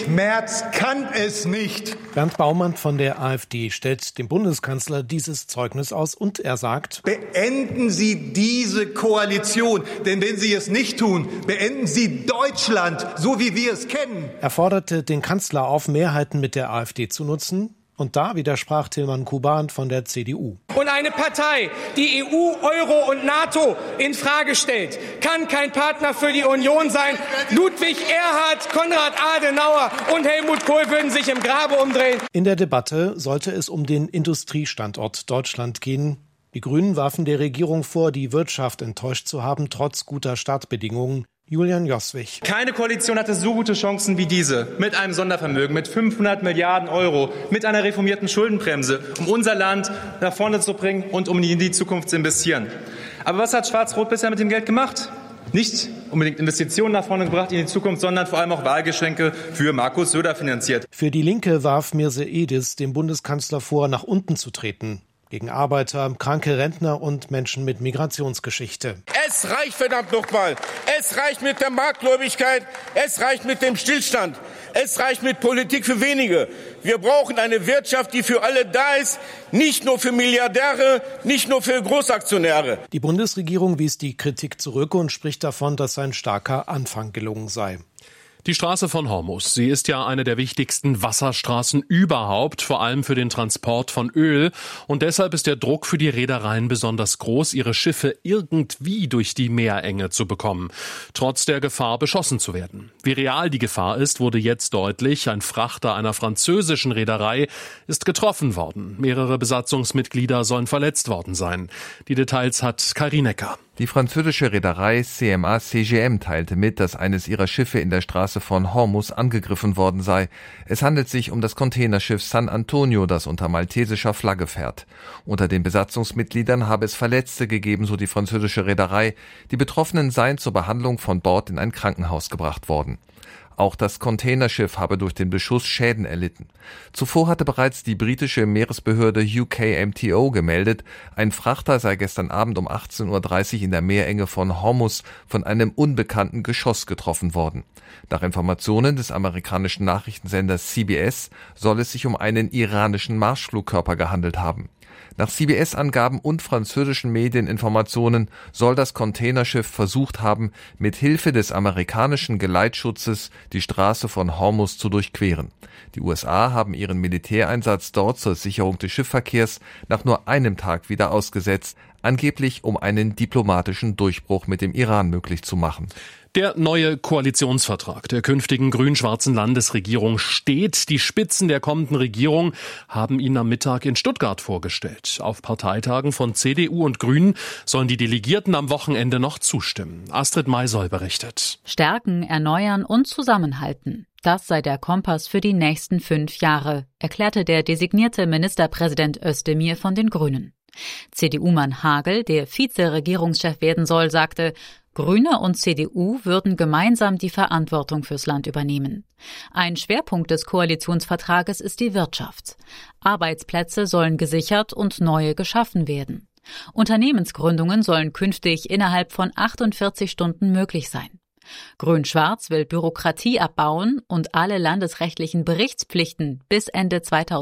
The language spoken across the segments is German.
Friedrich Merz kann es nicht. Bernd Baumann von der AfD stellt dem Bundeskanzler dieses Zeugnis aus und er sagt: Beenden Sie diese Koalition, denn wenn Sie es nicht tun, beenden Sie Deutschland, so wie wir es kennen. Er forderte den Kanzler auf, Mehrheiten mit der AfD zu nutzen. Und da widersprach Tilman Kuban von der CDU. Und eine Partei, die EU, Euro und NATO in Frage stellt, kann kein Partner für die Union sein. Ludwig Erhard, Konrad Adenauer und Helmut Kohl würden sich im Grabe umdrehen. In der Debatte sollte es um den Industriestandort Deutschland gehen. Die Grünen warfen der Regierung vor, die Wirtschaft enttäuscht zu haben, trotz guter Startbedingungen. Julian Joswig. Keine Koalition hatte so gute Chancen wie diese. Mit einem Sondervermögen, mit 500 Milliarden Euro, mit einer reformierten Schuldenbremse, um unser Land nach vorne zu bringen und um in die Zukunft zu investieren. Aber was hat Schwarz-Rot bisher mit dem Geld gemacht? Nicht unbedingt Investitionen nach vorne gebracht in die Zukunft, sondern vor allem auch Wahlgeschenke für Markus Söder finanziert. Für die Linke warf Mirse Edis dem Bundeskanzler vor, nach unten zu treten. Gegen Arbeiter, kranke Rentner und Menschen mit Migrationsgeschichte. Es reicht verdammt nochmal. Es reicht mit der Marktgläubigkeit. Es reicht mit dem Stillstand. Es reicht mit Politik für wenige. Wir brauchen eine Wirtschaft, die für alle da ist. Nicht nur für Milliardäre, nicht nur für Großaktionäre. Die Bundesregierung wies die Kritik zurück und spricht davon, dass ein starker Anfang gelungen sei. Die Straße von Hormuz, sie ist ja eine der wichtigsten Wasserstraßen überhaupt, vor allem für den Transport von Öl. Und deshalb ist der Druck für die Reedereien besonders groß, ihre Schiffe irgendwie durch die Meerenge zu bekommen, trotz der Gefahr, beschossen zu werden. Wie real die Gefahr ist, wurde jetzt deutlich. Ein Frachter einer französischen Reederei ist getroffen worden. Mehrere Besatzungsmitglieder sollen verletzt worden sein. Die Details hat Kai Rienecker. Die französische Reederei CMA CGM teilte mit, dass eines ihrer Schiffe in der Straße von Hormuz angegriffen worden sei. Es handelt sich um das Containerschiff San Antonio, das unter maltesischer Flagge fährt. Unter den Besatzungsmitgliedern habe es Verletzte gegeben, so die französische Reederei. Die Betroffenen seien zur Behandlung von Bord in ein Krankenhaus gebracht worden. Auch das Containerschiff habe durch den Beschuss Schäden erlitten. Zuvor hatte bereits die britische Meeresbehörde UKMTO gemeldet, ein Frachter sei gestern Abend um 18:30 Uhr in der Meerenge von Hormuz von einem unbekannten Geschoss getroffen worden. Nach Informationen des amerikanischen Nachrichtensenders CBS soll es sich um einen iranischen Marschflugkörper gehandelt haben. Nach CBS-Angaben und französischen Medieninformationen soll das Containerschiff versucht haben, mit Hilfe des amerikanischen Geleitschutzes die Straße von Hormuz zu durchqueren. Die USA haben ihren Militäreinsatz dort zur Sicherung des Schiffsverkehrs nach nur einem Tag wieder ausgesetzt, angeblich um einen diplomatischen Durchbruch mit dem Iran möglich zu machen. Der neue Koalitionsvertrag der künftigen grün-schwarzen Landesregierung steht. Die Spitzen der kommenden Regierung haben ihn am Mittag in Stuttgart vorgestellt. Auf Parteitagen von CDU und Grünen sollen die Delegierten am Wochenende noch zustimmen. Astrid Maisoll berichtet. Stärken, erneuern und zusammenhalten. Das sei der Kompass für die nächsten 5 Jahre, erklärte der designierte Ministerpräsident Özdemir von den Grünen. CDU-Mann Hagel, der Vize-Regierungschef werden soll, sagte, Grüne und CDU würden gemeinsam die Verantwortung fürs Land übernehmen. Ein Schwerpunkt des Koalitionsvertrages ist die Wirtschaft. Arbeitsplätze sollen gesichert und neue geschaffen werden. Unternehmensgründungen sollen künftig innerhalb von 48 Stunden möglich sein. Grün-Schwarz will Bürokratie abbauen und alle landesrechtlichen Berichtspflichten bis Ende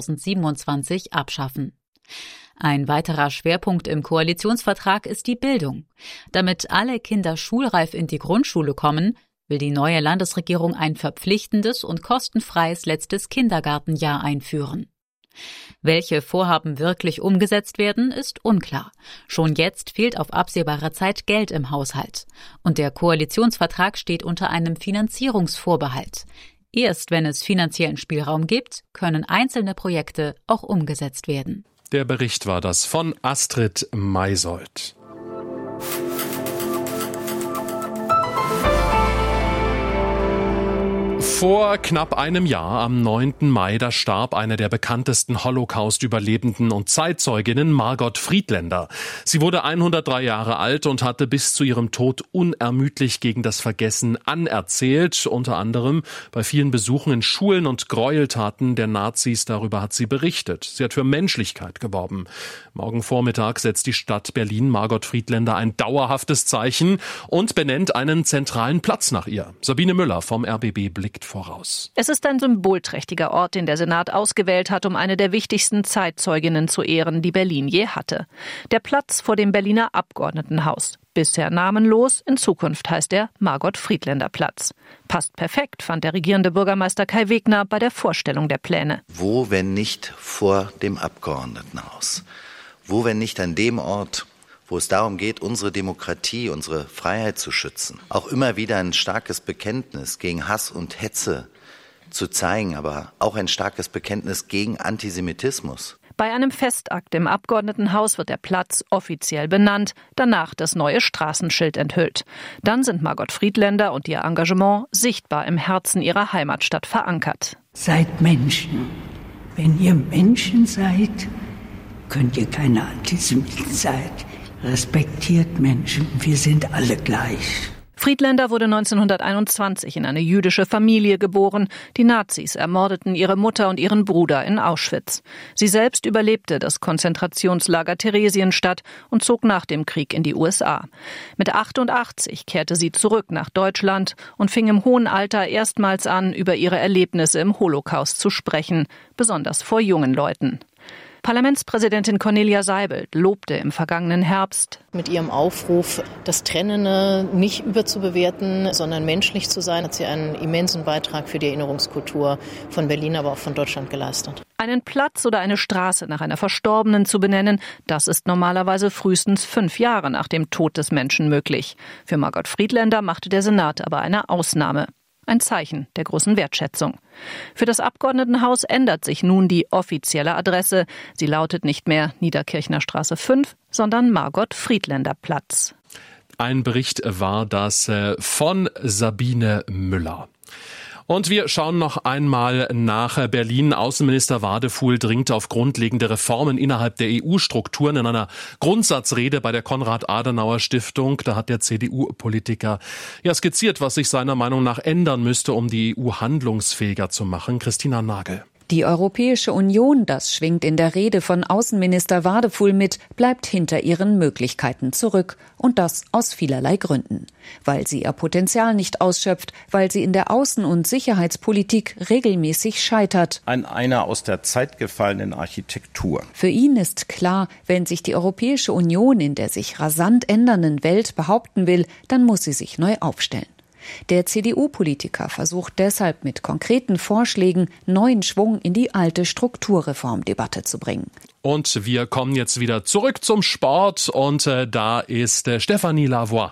2027 abschaffen. Ein weiterer Schwerpunkt im Koalitionsvertrag ist die Bildung. Damit alle Kinder schulreif in die Grundschule kommen, will die neue Landesregierung ein verpflichtendes und kostenfreies letztes Kindergartenjahr einführen. Welche Vorhaben wirklich umgesetzt werden, ist unklar. Schon jetzt fehlt auf absehbare Zeit Geld im Haushalt. Und der Koalitionsvertrag steht unter einem Finanzierungsvorbehalt. Erst wenn es finanziellen Spielraum gibt, können einzelne Projekte auch umgesetzt werden. Der Bericht war das von Astrid Maisold. Vor knapp einem Jahr, am 9. Mai, da starb eine der bekanntesten Holocaust-Überlebenden und Zeitzeuginnen, Margot Friedländer. Sie wurde 103 Jahre alt und hatte bis zu ihrem Tod unermüdlich gegen das Vergessen anerzählt. Unter anderem bei vielen Besuchen in Schulen und Gräueltaten der Nazis. Darüber hat sie berichtet. Sie hat für Menschlichkeit geworben. Morgen Vormittag setzt die Stadt Berlin Margot Friedländer ein dauerhaftes Zeichen und benennt einen zentralen Platz nach ihr. Sabine Müller vom RBB blickt vor. voraus. Es ist ein symbolträchtiger Ort, den der Senat ausgewählt hat, um eine der wichtigsten Zeitzeuginnen zu ehren, die Berlin je hatte. Der Platz vor dem Berliner Abgeordnetenhaus. Bisher namenlos, in Zukunft heißt er Margot-Friedländer-Platz. Passt perfekt, fand der regierende Bürgermeister Kai Wegner bei der Vorstellung der Pläne. Wo, wenn nicht vor dem Abgeordnetenhaus? Wo, wenn nicht an dem Ort, wo es darum geht, unsere Demokratie, unsere Freiheit zu schützen? Auch immer wieder ein starkes Bekenntnis gegen Hass und Hetze zu zeigen, aber auch ein starkes Bekenntnis gegen Antisemitismus. Bei einem Festakt im Abgeordnetenhaus wird der Platz offiziell benannt, danach das neue Straßenschild enthüllt. Dann sind Margot Friedländer und ihr Engagement sichtbar im Herzen ihrer Heimatstadt verankert. Seid Menschen. Wenn ihr Menschen seid, könnt ihr keine Antisemiten sein. Respektiert Menschen, wir sind alle gleich. Friedländer wurde 1921 in eine jüdische Familie geboren. Die Nazis ermordeten ihre Mutter und ihren Bruder in Auschwitz. Sie selbst überlebte das Konzentrationslager Theresienstadt und zog nach dem Krieg in die USA. Mit 88 kehrte sie zurück nach Deutschland und fing im hohen Alter erstmals an, über ihre Erlebnisse im Holocaust zu sprechen, besonders vor jungen Leuten. Parlamentspräsidentin Cornelia Seibelt lobte im vergangenen Herbst. Mit ihrem Aufruf, das Trennende nicht überzubewerten, sondern menschlich zu sein, hat sie einen immensen Beitrag für die Erinnerungskultur von Berlin, aber auch von Deutschland geleistet. Einen Platz oder eine Straße nach einer Verstorbenen zu benennen, das ist normalerweise frühestens 5 Jahre nach dem Tod des Menschen möglich. Für Margot Friedländer machte der Senat aber eine Ausnahme. Ein Zeichen der großen Wertschätzung. Für das Abgeordnetenhaus ändert sich nun die offizielle Adresse. Sie lautet nicht mehr Niederkirchner Straße 5, sondern Margot-Friedländer-Platz. Ein Bericht war das von Sabine Müller. Und wir schauen noch einmal nach Berlin. Außenminister Wadefuhl dringt auf grundlegende Reformen innerhalb der EU-Strukturen in einer Grundsatzrede bei der Konrad-Adenauer-Stiftung. Da hat der CDU-Politiker skizziert, was sich seiner Meinung nach ändern müsste, um die EU handlungsfähiger zu machen. Christina Nagel. Die Europäische Union, das schwingt in der Rede von Außenminister Wadefuhl mit, bleibt hinter ihren Möglichkeiten zurück. Und das aus vielerlei Gründen. Weil sie ihr Potenzial nicht ausschöpft, weil sie in der Außen- und Sicherheitspolitik regelmäßig scheitert. An einer aus der Zeit gefallenen Architektur. Für ihn ist klar, wenn sich die Europäische Union in der sich rasant ändernden Welt behaupten will, dann muss sie sich neu aufstellen. Der CDU-Politiker versucht deshalb mit konkreten Vorschlägen neuen Schwung in die alte Strukturreformdebatte zu bringen. Und wir kommen jetzt wieder zurück zum Sport und da ist Stéphanie Lavoie.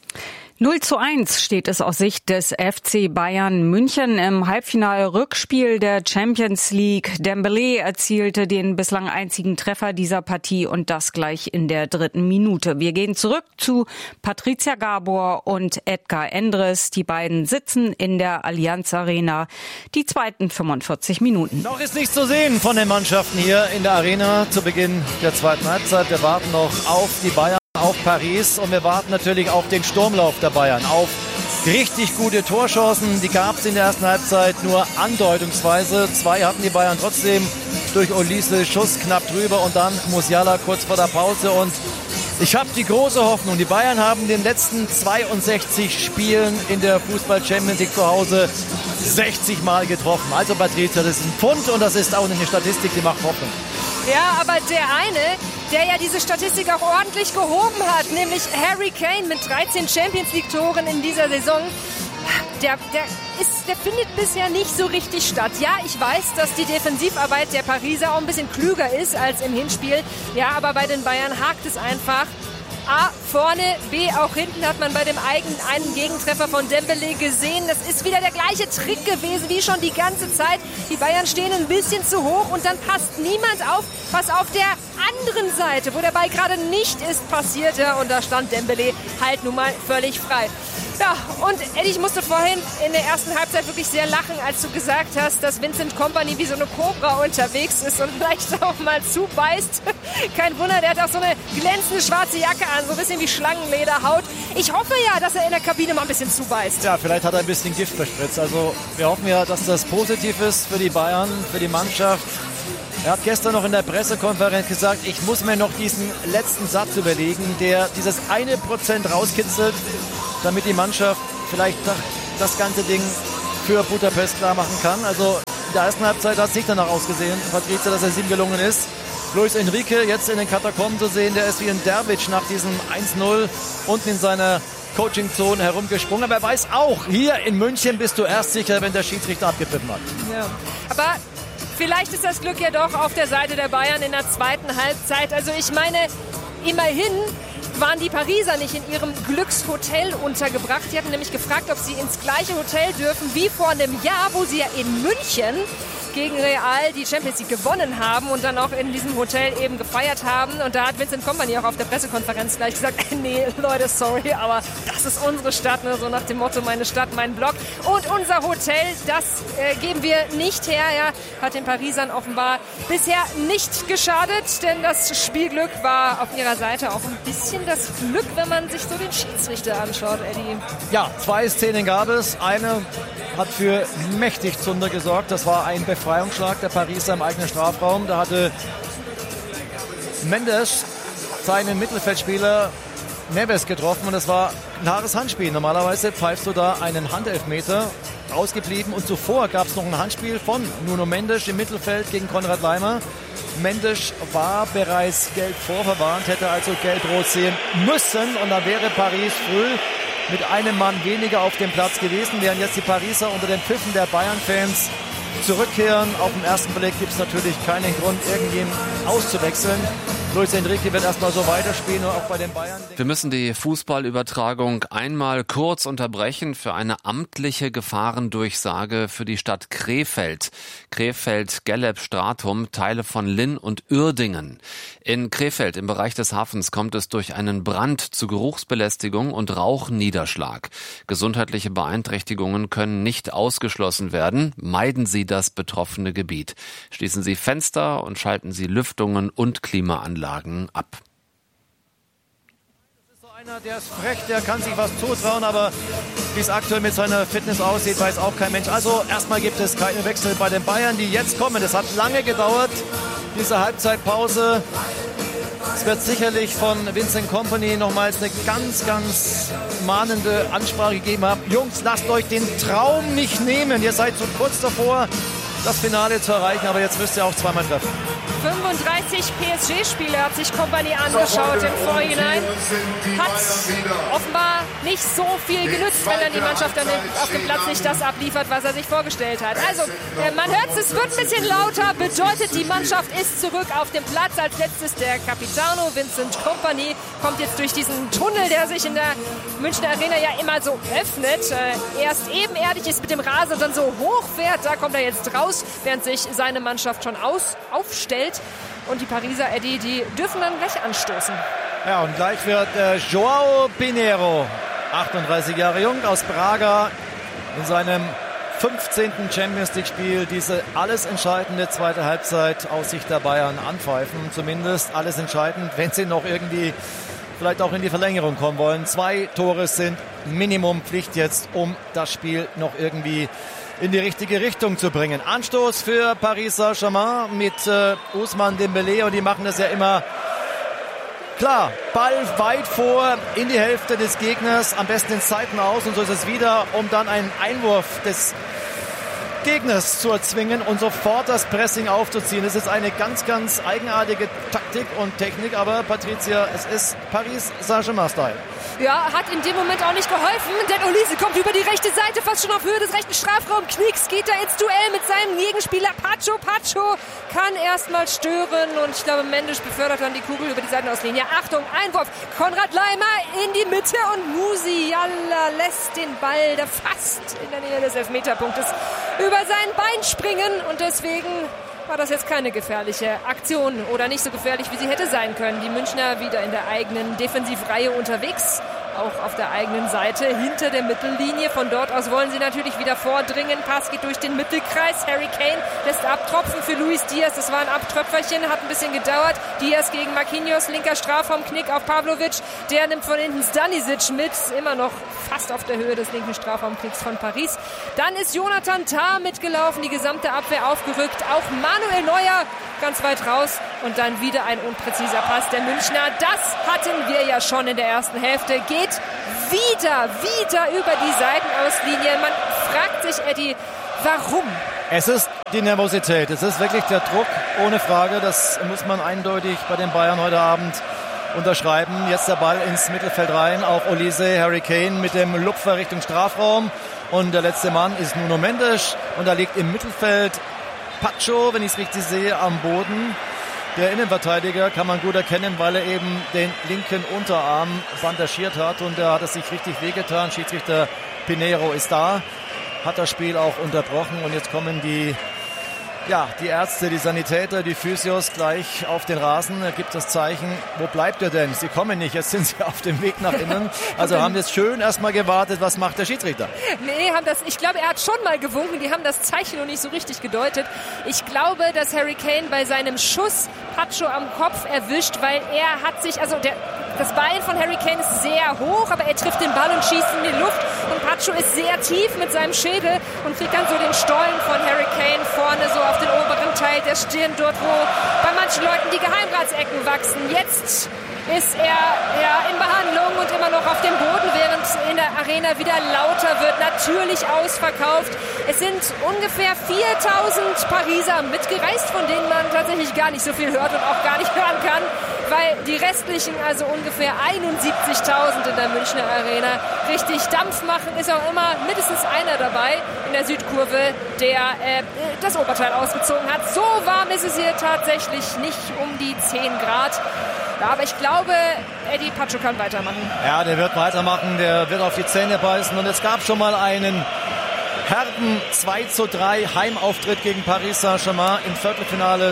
0:1 steht es aus Sicht des FC Bayern München im Halbfinal-Rückspiel der Champions League. Dembélé erzielte den bislang einzigen Treffer dieser Partie und das gleich in der 3. Minute. Wir gehen zurück zu Patricia Gabor und Edgar Endres. Die beiden sitzen in der Allianz Arena. Die zweiten 45 Minuten. Noch ist nichts zu sehen von den Mannschaften hier in der Arena zu Beginn der zweiten Halbzeit. Wir warten noch auf die Bayern, auf Paris und wir warten natürlich auf den Sturmlauf der Bayern, auf richtig gute Torchancen. Die gab es in der ersten Halbzeit nur andeutungsweise. 2 hatten die Bayern trotzdem durch Olise, Schuss knapp drüber und dann Musiala kurz vor der Pause. Und ich habe die große Hoffnung, die Bayern haben in den letzten 62 Spielen in der Fußball-Champions League zu Hause 60 Mal getroffen. Also Patricia, das ist ein Pfund und das ist auch eine Statistik, die macht Hoffnung. Ja, aber der eine, der ja diese Statistik auch ordentlich gehoben hat, nämlich Harry Kane mit 13 Champions-League-Toren in dieser Saison, der findet bisher nicht so richtig statt. Ja, ich weiß, dass die Defensivarbeit der Pariser auch ein bisschen klüger ist als im Hinspiel. Ja, aber bei den Bayern hakt es einfach. A, vorne, B, auch hinten hat man bei dem einen Gegentreffer von Dembélé gesehen. Das ist wieder der gleiche Trick gewesen wie schon die ganze Zeit. Die Bayern stehen ein bisschen zu hoch und dann passt niemand auf, was auf der anderen Seite, wo der Ball gerade nicht ist, passierte. Und da stand Dembélé halt nun mal völlig frei. Ja, und Eddie, ich musste vorhin in der ersten Halbzeit wirklich sehr lachen, als du gesagt hast, dass Vincent Kompany wie so eine Kobra unterwegs ist und vielleicht auch mal zubeißt. Kein Wunder, der hat auch so eine glänzende schwarze Jacke an, so ein bisschen wie Schlangenlederhaut. Ich hoffe ja, dass er in der Kabine mal ein bisschen zubeißt. Ja, vielleicht hat er ein bisschen Gift verspritzt. Also wir hoffen ja, dass das positiv ist für die Bayern, für die Mannschaft. Er hat gestern noch in der Pressekonferenz gesagt, ich muss mir noch diesen letzten Satz überlegen, der dieses 1% rauskitzelt, damit die Mannschaft vielleicht das ganze Ding für Budapest klar machen kann. Also in der ersten Halbzeit hat es nicht danach ausgesehen, Patrizia, dass es ihm gelungen ist. Luis Enrique jetzt in den Katakomben zu sehen, der ist wie ein Dervisch nach diesem 1-0 unten in seiner Coaching-Zone herumgesprungen. Aber er weiß auch, hier in München bist du erst sicher, wenn der Schiedsrichter abgepfiffen hat. Ja. Aber vielleicht ist das Glück ja doch auf der Seite der Bayern in der zweiten Halbzeit. Also ich meine, immerhin waren die Pariser nicht in ihrem Glückshotel untergebracht. Sie hatten nämlich gefragt, ob sie ins gleiche Hotel dürfen wie vor einem Jahr, wo sie ja in München gegen Real die Champions League gewonnen haben und dann auch in diesem Hotel eben gefeiert haben. Und da hat Vincent Kompany auch auf der Pressekonferenz gleich gesagt, nee, Leute, sorry, aber das ist unsere Stadt, ne? So nach dem Motto, meine Stadt, mein Block. Und unser Hotel, das geben wir nicht her. Ja, hat den Parisern offenbar bisher nicht geschadet, denn das Spielglück war auf ihrer Seite auch ein bisschen das Glück, wenn man sich so den Schiedsrichter anschaut, Eddie. Ja, 2 Szenen gab es. Eine hat für mächtig Zunder gesorgt. Das war ein Befreiungsschlag der Pariser im eigenen Strafraum. Da hatte Mendes seinen Mittelfeldspieler Neves getroffen und das war ein klares Handspiel. Normalerweise pfeifst du da einen Handelfmeter, ausgeblieben, und zuvor gab es noch ein Handspiel von Nuno Mendes im Mittelfeld gegen Konrad Laimer. Mendes war bereits gelb vorverwarnt, hätte also gelb-rot sehen müssen und dann wäre Paris früh mit einem Mann weniger auf dem Platz gewesen, während jetzt die Pariser unter den Pfiffen der Bayern-Fans zurückkehren. Auf den ersten Blick gibt es natürlich keinen Grund, irgendjemanden auszuwechseln. Luis Enrique wird erstmal so weiterspielen, nur auch bei den Bayern. Wir müssen die Fußballübertragung einmal kurz unterbrechen für eine amtliche Gefahrendurchsage für die Stadt Krefeld. Krefeld-Gelleb-Stratum, Teile von Linn und Uerdingen. In Krefeld im Bereich des Hafens kommt es durch einen Brand zu Geruchsbelästigung und Rauchniederschlag. Gesundheitliche Beeinträchtigungen können nicht ausgeschlossen werden. Meiden Sie das betroffene Gebiet. Schließen Sie Fenster und schalten Sie Lüftungen und Klimaanlagen ab. Das ist so einer, der ist frech, der kann sich was zutrauen, aber wie es aktuell mit seiner Fitness aussieht, weiß auch kein Mensch. Also erstmal gibt es keine Wechsel bei den Bayern, die jetzt kommen. Das hat lange gedauert, diese Halbzeitpause. Es wird sicherlich von Vincent Kompany nochmals eine ganz, ganz mahnende Ansprache gegeben haben. Jungs, lasst euch den Traum nicht nehmen. Ihr seid so kurz davor, das Finale zu erreichen, aber jetzt müsst ihr auch zweimal treffen. 35 PSG-Spiele hat sich Kompany angeschaut im Vorhinein. Hat offenbar nicht so viel genützt, wenn dann die Mannschaft dann auf dem Platz nicht das abliefert, was er sich vorgestellt hat. Also, man hört es wird ein bisschen lauter, bedeutet, die Mannschaft ist zurück auf dem Platz. Als letztes der Capitano Vincent Kompany kommt jetzt durch diesen Tunnel, der sich in der Münchner Arena ja immer so öffnet. Erst ebenerdig ist mit dem Rasen und dann so hochfährt, da kommt er jetzt raus, während sich seine Mannschaft schon aufstellt. Und die Pariser, Eddie, die dürfen dann gleich anstoßen. Ja, und gleich wird Joao Pinheiro, 38 Jahre jung, aus Braga, in seinem 15. Champions-League-Spiel diese alles entscheidende zweite Halbzeit aus Sicht der Bayern anpfeifen. Zumindest alles entscheidend, wenn sie noch irgendwie vielleicht auch in die Verlängerung kommen wollen. 2 Tore sind Minimum Pflicht jetzt, um das Spiel noch irgendwie in die richtige Richtung zu bringen. Anstoß für Paris Saint-Germain mit Ousmane Dembélé, und die machen das ja immer klar. Ball weit vor in die Hälfte des Gegners, am besten in Seiten aus, und so ist es wieder, um dann einen Einwurf des Gegners zu erzwingen und sofort das Pressing aufzuziehen. Das ist eine ganz, ganz eigenartige Taktik und Technik, aber Patrizia, es ist Paris Saint-Germain-Style. Ja, hat in dem Moment auch nicht geholfen, denn Olise kommt über die rechte Seite, fast schon auf Höhe des rechten Strafraums. Knicks geht da ins Duell mit seinem Gegenspieler Pacho. Pacho kann erstmal stören und ich glaube, Mendes befördert dann die Kugel über die Seitenauslinie. Achtung, Einwurf, Konrad Laimer in die Mitte und Musiala lässt den Ball da fast in der Nähe des Elfmeterpunktes über sein Bein springen, und deswegen war das jetzt keine gefährliche Aktion oder nicht so gefährlich, wie sie hätte sein können. Die Münchner wieder in der eigenen Defensivreihe unterwegs, auch auf der eigenen Seite hinter der Mittellinie. Von dort aus wollen sie natürlich wieder vordringen. Pass geht durch den Mittelkreis. Harry Kane lässt abtropfen für Luis Diaz. Das war ein Abtröpferchen, hat ein bisschen gedauert. Diaz gegen Marquinhos, linker Strafraumknick auf Pavlovic. Der nimmt von hinten Stanisic mit, immer noch fast auf der Höhe des linken Strafraumknicks von Paris. Dann ist Jonathan Tah mitgelaufen, die gesamte Abwehr aufgerückt. Auch Manuel Neuer ganz weit raus und dann wieder ein unpräziser Pass der Münchner. Das hatten wir ja schon in der ersten Hälfte. Geht wieder über die Seitenauslinie. Man fragt sich, Eddie, warum? Es ist die Nervosität. Es ist wirklich der Druck, ohne Frage. Das muss man eindeutig bei den Bayern heute Abend unterschreiben. Jetzt der Ball ins Mittelfeld rein auf Olise, Harry Kane mit dem Lupfer Richtung Strafraum. Und der letzte Mann ist Nuno Mendes. Und da liegt im Mittelfeld Pacho, wenn ich es richtig sehe, am Boden. Der Innenverteidiger kann man gut erkennen, weil er eben den linken Unterarm bandagiert hat. Und da hat es sich richtig wehgetan. Schiedsrichter Pinheiro ist da, hat das Spiel auch unterbrochen. Und jetzt kommen die Ärzte, die Sanitäter, die Physios gleich auf den Rasen. Er gibt das Zeichen, wo bleibt er denn? Sie kommen nicht, jetzt sind sie auf dem Weg nach innen. Also haben jetzt schön erstmal gewartet, was macht der Schiedsrichter? Nee, ich glaube, er hat schon mal gewunken, die haben das Zeichen noch nicht so richtig gedeutet. Ich glaube, dass Harry Kane bei seinem Schuss Pacho am Kopf erwischt, weil er hat sich, das Bein von Harry Kane ist sehr hoch, aber er trifft den Ball und schießt in die Luft. Und Pacho ist sehr tief mit seinem Schädel und kriegt dann so den Stollen von Harry Kane vorne so auf den oberen Teil der Stirn, dort wo bei manchen Leuten die Geheimratsecken wachsen. Jetzt ist er in Behandlung und immer noch auf dem Boden, während in der Arena wieder lauter wird. Natürlich ausverkauft. Es sind ungefähr 4.000 Pariser mitgereist, von denen man tatsächlich gar nicht so viel hört und auch gar nicht hören kann, weil die restlichen, also ungefähr 71.000 in der Münchner Arena, richtig Dampf machen. Ist auch immer mindestens einer dabei in der Südkurve, der das Oberteil ausgezogen hat. So warm ist es hier tatsächlich nicht, um die 10 Grad. Ja, aber ich glaube, Eddie, Pacho kann weitermachen. Ja, der wird weitermachen, der wird auf die Zähne beißen. Und es gab schon mal einen herben 2:3 Heimauftritt gegen Paris Saint-Germain im Viertelfinale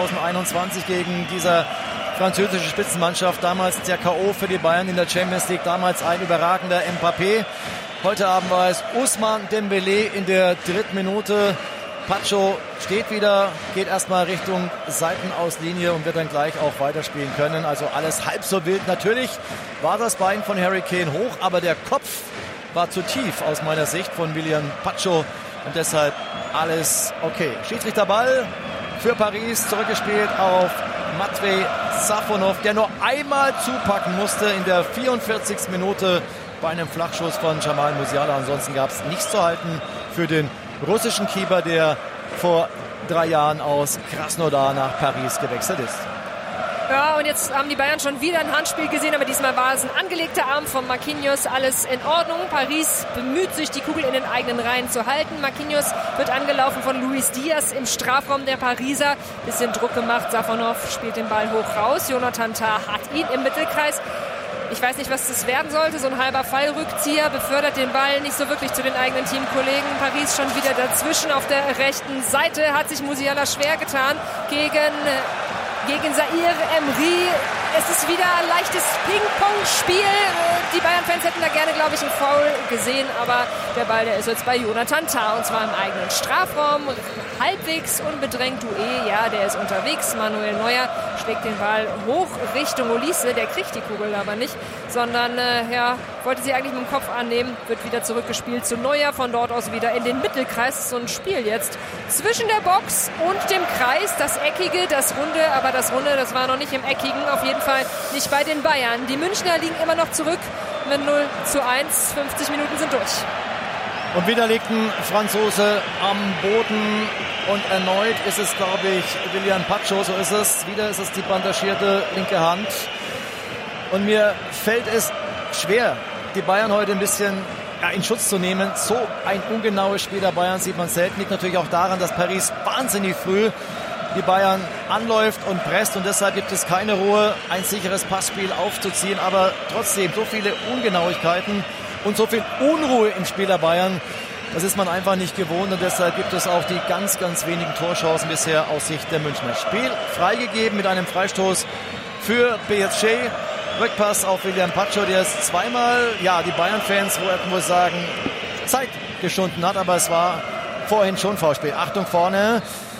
2021 gegen dieser französische Spitzenmannschaft. Damals der K.O. für die Bayern in der Champions League. Damals ein überragender Mbappé. Heute Abend war es Ousmane Dembélé in der 3. Minute. Pacho steht wieder, geht erstmal Richtung Seitenauslinie und wird dann gleich auch weiterspielen können. Also alles halb so wild. Natürlich war das Bein von Harry Kane hoch, aber der Kopf war zu tief aus meiner Sicht von William Pacho. Und deshalb alles okay. Schiedsrichterball für Paris, zurückgespielt auf Matvej Safonov, der nur einmal zupacken musste in der 44. Minute bei einem Flachschuss von Jamal Musiala. Ansonsten gab es nichts zu halten für den russischen Keeper, der vor 3 Jahren aus Krasnodar nach Paris gewechselt ist. Ja, und jetzt haben die Bayern schon wieder ein Handspiel gesehen, aber diesmal war es ein angelegter Arm von Marquinhos. Alles in Ordnung. Paris bemüht sich, die Kugel in den eigenen Reihen zu halten. Marquinhos wird angelaufen von Luis Diaz im Strafraum der Pariser. Bisschen Druck gemacht. Safonov spielt den Ball hoch raus. Jonathan Tah hat ihn im Mittelkreis. Ich weiß nicht, was das werden sollte. So ein halber Fallrückzieher befördert den Ball nicht so wirklich zu den eigenen Teamkollegen. Paris schon wieder dazwischen. Auf der rechten Seite hat sich Musiala schwer getan gegen Zaire Emery. Es ist wieder ein leichtes Ping-Pong-Spiel. Die Bayern-Fans hätten da gerne, glaube ich, einen Foul gesehen. Aber der Ball, der ist jetzt bei Jonathan Tah. Und zwar im eigenen Strafraum. Halbwegs unbedrängt. Doué, ja, der ist unterwegs. Manuel Neuer schlägt den Ball hoch Richtung Olise. Der kriegt die Kugel aber nicht. Sondern, wollte sie eigentlich mit dem Kopf annehmen. Wird wieder zurückgespielt zu Neuer. Von dort aus wieder in den Mittelkreis. Das ist so ein Spiel jetzt zwischen der Box und dem Kreis. Das Eckige, das Runde. Aber das Runde, das war noch nicht im Eckigen. Auf jeden Fall nicht bei den Bayern. Die Münchner liegen immer noch zurück mit 0:1. 50 Minuten sind durch. Und wieder liegt ein Franzose am Boden. Und erneut ist es, glaube ich, William Pacho. So ist es. Wieder ist es die bandagierte linke Hand. Und mir fällt es schwer, die Bayern heute ein bisschen in Schutz zu nehmen. So ein ungenaues Spiel der Bayern sieht man selten. Liegt natürlich auch daran, dass Paris wahnsinnig früh die Bayern anläuft und presst. Und deshalb gibt es keine Ruhe, ein sicheres Passspiel aufzuziehen. Aber trotzdem so viele Ungenauigkeiten und so viel Unruhe im Spiel der Bayern. Das ist man einfach nicht gewohnt. Und deshalb gibt es auch die ganz, ganz wenigen Torchancen bisher aus Sicht der Münchner. Spiel freigegeben mit einem Freistoß für PSG. Rückpass auf William Pacho, der es zweimal, die Bayern-Fans wohl sagen, Zeit geschunden hat, aber es war vorhin schon Foulspiel. Achtung vorne,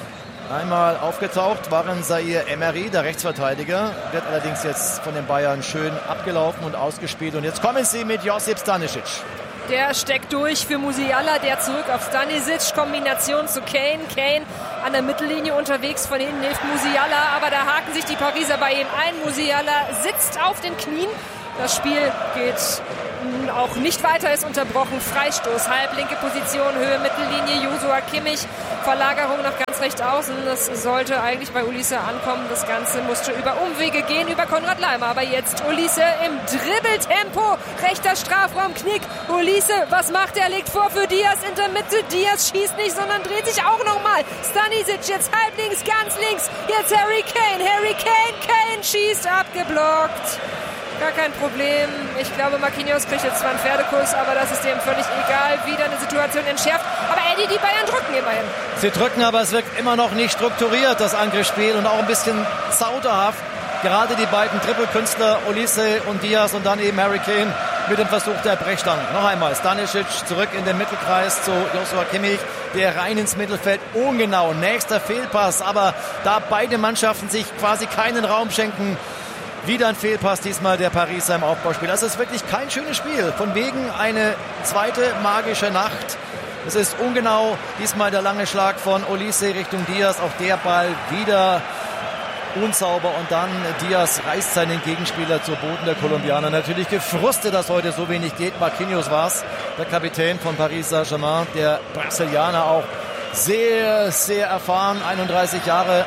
Einmal aufgetaucht waren Zaire Emery, der Rechtsverteidiger, wird allerdings jetzt von den Bayern schön abgelaufen und ausgespielt. Und jetzt kommen sie mit Josip Stanisic. Der steckt durch für Musiala, der zurück auf Stanisic. Kombination zu Kane. Kane an der Mittellinie unterwegs, von hinten hilft Musiala. Aber da haken sich die Pariser bei ihm ein. Musiala sitzt auf den Knien. Das Spiel geht auch nicht weiter, ist unterbrochen. Freistoß, halblinke Position, Höhe Mittellinie, Joshua Kimmich. Verlagerung nach ganz rechts außen. Das sollte eigentlich bei Olise ankommen. Das Ganze musste über Umwege gehen, über Konrad Laimer. Aber jetzt Olise im Dribbeltempo. Rechter Strafraum, Knick. Olise, was macht er? Legt vor für Diaz in der Mitte. Diaz schießt nicht, sondern dreht sich auch nochmal. Stanisic jetzt halb links, ganz links. Jetzt Harry Kane. Harry Kane. Kane schießt, abgeblockt. Gar kein Problem. Ich glaube, Marquinhos kriegt jetzt zwar einen Pferdekuss, aber das ist dem völlig egal. Wieder eine Situation entschärft. Aber Eddie, die Bayern drücken immerhin. Sie drücken, aber es wirkt immer noch nicht strukturiert, das Angriffsspiel, und auch ein bisschen zauderhaft. Gerade die beiden Trippelkünstler Olise und Diaz und dann eben Harry Kane mit dem Versuch der Brechstange. Noch einmal Stanisic zurück in den Mittelkreis zu Joshua Kimmich, der rein ins Mittelfeld. Ungenau, nächster Fehlpass, aber da beide Mannschaften sich quasi keinen Raum schenken, wieder ein Fehlpass, diesmal der Pariser im Aufbauspiel. Also es ist wirklich kein schönes Spiel. Von wegen eine zweite magische Nacht. Es ist ungenau. Diesmal der lange Schlag von Olise Richtung Diaz. Auch der Ball wieder unsauber. Und dann Diaz reißt seinen Gegenspieler zu Boden, der Kolumbianer. Natürlich gefrustet, dass heute so wenig geht. Marquinhos war's, der Kapitän von Paris Saint-Germain. Der Brasilianer auch sehr, sehr erfahren. 31 Jahre.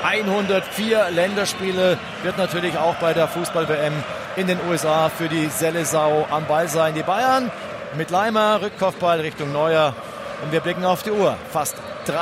104 Länderspiele, wird natürlich auch bei der Fußball-WM in den USA für die Seleção am Ball sein. Die Bayern mit Laimer, Rückkopfball Richtung Neuer. Und wir blicken auf die Uhr. Fast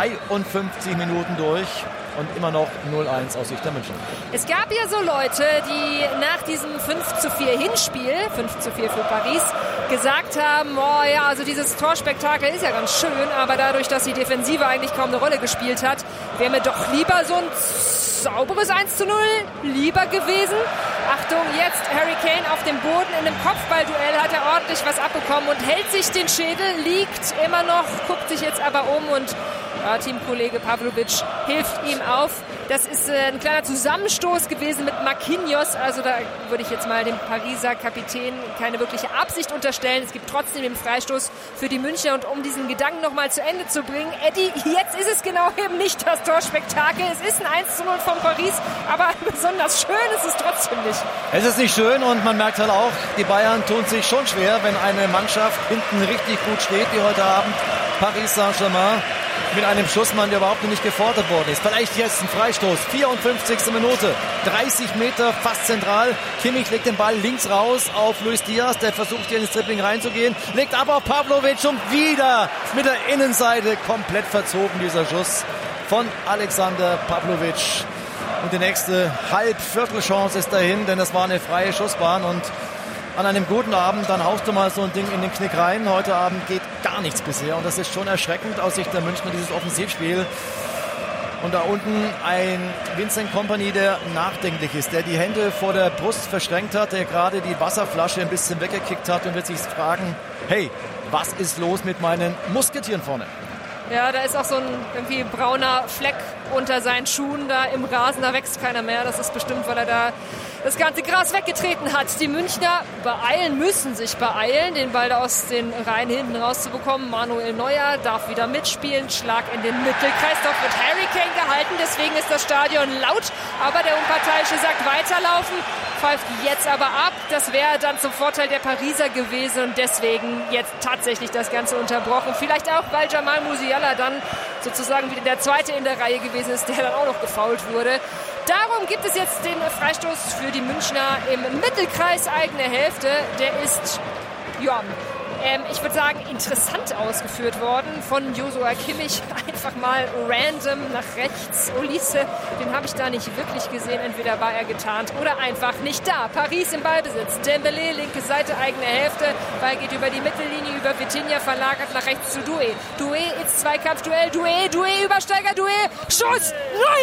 53 Minuten durch und immer noch 0-1 aus Sicht der München. Es gab ja so Leute, die nach diesem 5:4 Hinspiel, 5:4 für Paris, gesagt haben, oh ja, also dieses Torspektakel ist ja ganz schön, aber dadurch, dass die Defensive eigentlich kaum eine Rolle gespielt hat, wäre mir doch lieber so ein sauberes 1:0 lieber gewesen. Achtung, jetzt Harry Kane auf dem Boden. In einem Kopfballduell hat er ordentlich was abbekommen und hält sich den Schädel, liegt immer noch, guckt sich jetzt aber um und Teamkollege Pavlovic hilft ihm auf. Das ist ein kleiner Zusammenstoß gewesen mit Marquinhos. Also da würde ich jetzt mal dem Pariser Kapitän keine wirkliche Absicht unterstellen. Es gibt trotzdem den Freistoß für die Münchner. Und um diesen Gedanken nochmal zu Ende zu bringen, Eddie, jetzt ist es genau eben nicht das Torspektakel. Es ist ein 1:0 von Paris, aber besonders schön ist es trotzdem nicht. Es ist nicht schön und man merkt halt auch, die Bayern tun sich schon schwer, wenn eine Mannschaft hinten richtig gut steht, wie heute Abend Paris Saint-Germain, mit einem Schussmann, der überhaupt noch nicht gefordert worden ist. Vielleicht jetzt ein Freistoß, 54. Minute, 30 Meter, fast zentral. Kimmich legt den Ball links raus auf Luis Diaz, der versucht hier ins Dribbling reinzugehen, legt aber auf Pavlovic und wieder mit der Innenseite komplett verzogen, dieser Schuss von Alexander Pavlovic. Und die nächste Halbviertelchance ist dahin, denn das war eine freie Schussbahn und an einem guten Abend, dann haust du mal so ein Ding in den Knick rein. Heute Abend geht gar nichts bisher und das ist schon erschreckend aus Sicht der Münchner, dieses Offensivspiel. Und da unten ein Vincent Kompany, der nachdenklich ist, der die Hände vor der Brust verschränkt hat, der gerade die Wasserflasche ein bisschen weggekickt hat und wird sich fragen, hey, was ist los mit meinen Musketieren vorne? Ja, da ist auch so ein irgendwie brauner Fleck unter seinen Schuhen da im Rasen, da wächst keiner mehr. Das ist bestimmt, weil er da das ganze Gras weggetreten hat. Die Münchner müssen sich beeilen, den Ball da aus den Reihen hinten rauszubekommen. Manuel Neuer darf wieder mitspielen. Schlag in den Mittelkreis. Dort wird Harry Kane gehalten, deswegen ist das Stadion laut. Aber der Unparteiische sagt weiterlaufen, pfeift jetzt aber ab. Das wäre dann zum Vorteil der Pariser gewesen und deswegen jetzt tatsächlich das Ganze unterbrochen. Vielleicht auch, weil Jamal Musiala dann sozusagen wieder der Zweite in der Reihe gewesen ist, der dann auch noch gefoult wurde. Darum gibt es jetzt den Freistoß für die Münchner im Mittelkreis, eigene Hälfte. Der ist, ja, ich würde sagen, interessant ausgeführt worden von Joshua Kimmich. Einfach mal random nach rechts. Olise, den habe ich da nicht wirklich gesehen. Entweder war er getarnt oder einfach nicht da. Paris im Ballbesitz. Dembélé, linke Seite, eigene Hälfte. Ball geht über die Mittellinie, über Vitinha, verlagert nach rechts zu Doué. Doué ins Zweikampfduell. Doué, Übersteiger, Doué. Schuss!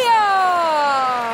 Neuer!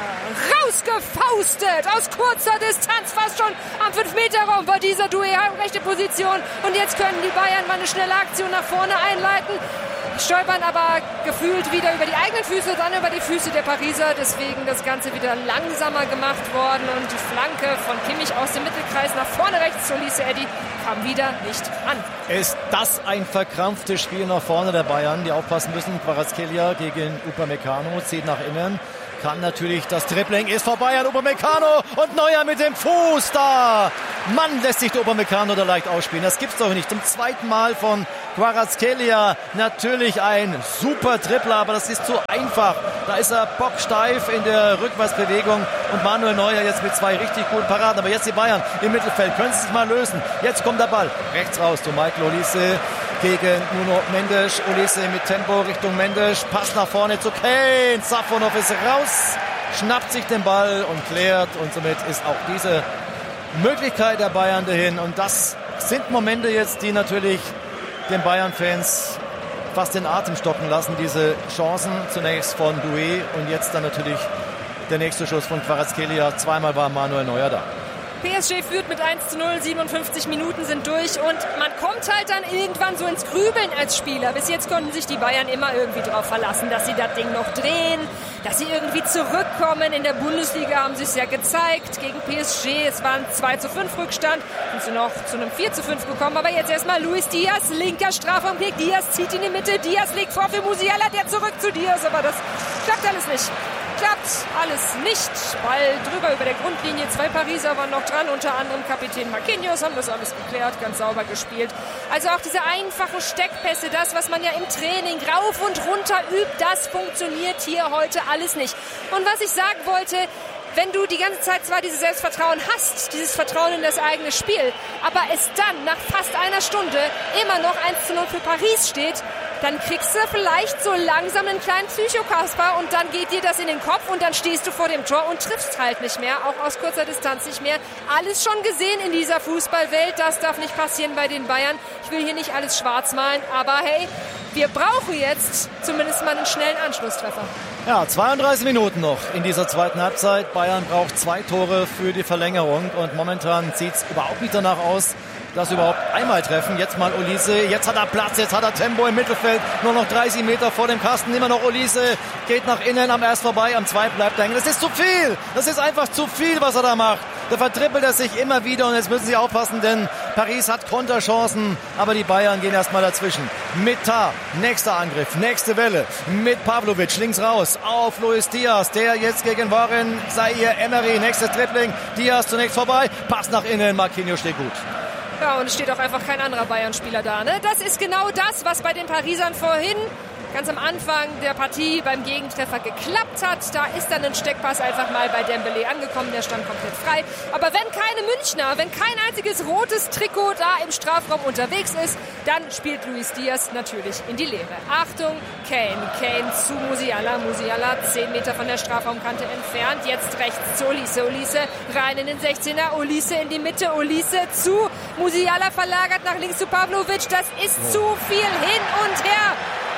Rausgefaustet aus kurzer Distanz, fast schon am 5-Meter-Raum war dieser Doué, rechte Position. Und jetzt können die Bayern mal eine schnelle Aktion nach vorne einleiten. stolpern aber gefühlt wieder über die eigenen Füße, dann über die Füße der Pariser. Deswegen das Ganze wieder langsamer gemacht worden. Und die Flanke von Kimmich aus dem Mittelkreis nach vorne rechts zu Olise Eddy kam wieder nicht an. Ist das ein verkrampftes Spiel nach vorne der Bayern, die aufpassen müssen? Kvaratskhelia gegen Upamecano, zieht nach innen. Kann natürlich, das Dribbling ist vorbei an Upamecano und Neuer mit dem Fuß da. Mann, lässt sich der Upamecano da leicht ausspielen. Das gibt's doch nicht. Zum zweiten Mal von Kvaratskhelia. Natürlich ein super Dribbler, aber das ist zu einfach. Da ist er bocksteif in der Rückwärtsbewegung und Manuel Neuer jetzt mit 2 richtig guten Paraden. Aber jetzt die Bayern im Mittelfeld. Können sie es mal lösen. Jetzt kommt der Ball rechts raus zu Michael Olise gegen Nuno Mendes. Olise mit Tempo Richtung Mendes. Pass nach vorne zu Kane. Safonov ist raus, schnappt sich den Ball und klärt. Und somit ist auch diese Möglichkeit der Bayern dahin. Und das sind Momente jetzt, die natürlich den Bayern-Fans fast den Atem stocken lassen. Diese Chancen zunächst von Doué und jetzt dann natürlich der nächste Schuss von Kvaratskhelia. Zweimal war Manuel Neuer da. PSG führt mit 1:0, 57 Minuten sind durch und man kommt halt dann irgendwann so ins Grübeln als Spieler. Bis jetzt konnten sich die Bayern immer irgendwie darauf verlassen, dass sie das Ding noch drehen, dass sie irgendwie zurückkommen. In der Bundesliga haben sie es ja gezeigt gegen PSG. Es war ein 2:5 Rückstand und sind noch zu einem 4:5 gekommen. Aber jetzt erstmal Luis Diaz, linker Strafraumkick. Diaz zieht in die Mitte, Diaz legt vor für Musiala, der zurück zu Diaz. Aber das klappt alles nicht. Ball drüber über der Grundlinie. 2 Pariser waren noch dran, unter anderem Kapitän Marquinhos, haben das alles geklärt, ganz sauber gespielt. Also auch diese einfachen Steckpässe, das, was man ja im Training rauf und runter übt, das funktioniert hier heute alles nicht. Und was ich sagen wollte, wenn du die ganze Zeit zwar dieses Selbstvertrauen hast, dieses Vertrauen in das eigene Spiel, aber es dann nach fast einer Stunde immer noch 1:0 für Paris steht, dann kriegst du vielleicht so langsam einen kleinen Psychokasper und dann geht dir das in den Kopf und dann stehst du vor dem Tor und triffst halt nicht mehr, auch aus kurzer Distanz nicht mehr. Alles schon gesehen in dieser Fußballwelt, das darf nicht passieren bei den Bayern. Ich will hier nicht alles schwarz malen, aber hey, wir brauchen jetzt zumindest mal einen schnellen Anschlusstreffer. Ja, 32 Minuten noch in dieser zweiten Halbzeit. Bayern braucht 2 Tore für die Verlängerung und momentan sieht es überhaupt nicht danach aus, dass sie überhaupt einmal treffen. Jetzt mal Olise, jetzt hat er Platz, jetzt hat er Tempo im Mittelfeld, nur noch 30 Meter vor dem Kasten, immer noch Olise, geht nach innen, am erst vorbei, am zweiten bleibt er hängen. Das ist zu viel, das ist einfach zu viel, was er da macht. Da vertrippelt er sich immer wieder und jetzt müssen sie aufpassen, denn Paris hat Konterchancen, aber die Bayern gehen erstmal dazwischen. Mit Tar, nächster Angriff, nächste Welle, mit Pavlovic, links raus, auf Luis Diaz, der jetzt gegen Warren, Zaire Emery, nächstes Dribbling, Diaz zunächst vorbei, Pass nach innen, Marquinhos steht gut. Ja, und es steht auch einfach kein anderer Bayern-Spieler da. Ne? Das ist genau das, was bei den Parisern vorhin ganz am Anfang der Partie beim Gegentreffer geklappt hat. Da ist dann ein Steckpass einfach mal bei Dembélé angekommen. Der stand komplett frei. Aber wenn keine Münchner, wenn kein einziges rotes Trikot da im Strafraum unterwegs ist, dann spielt Luis Diaz natürlich in die Leere. Achtung, Kane zu Musiala. Musiala 10 Meter von der Strafraumkante entfernt. Jetzt rechts zu Olise. Olise rein in den 16er. Olise in die Mitte. Olise zu Musiala verlagert nach links zu Pavlovic. Das ist zu viel hin und her.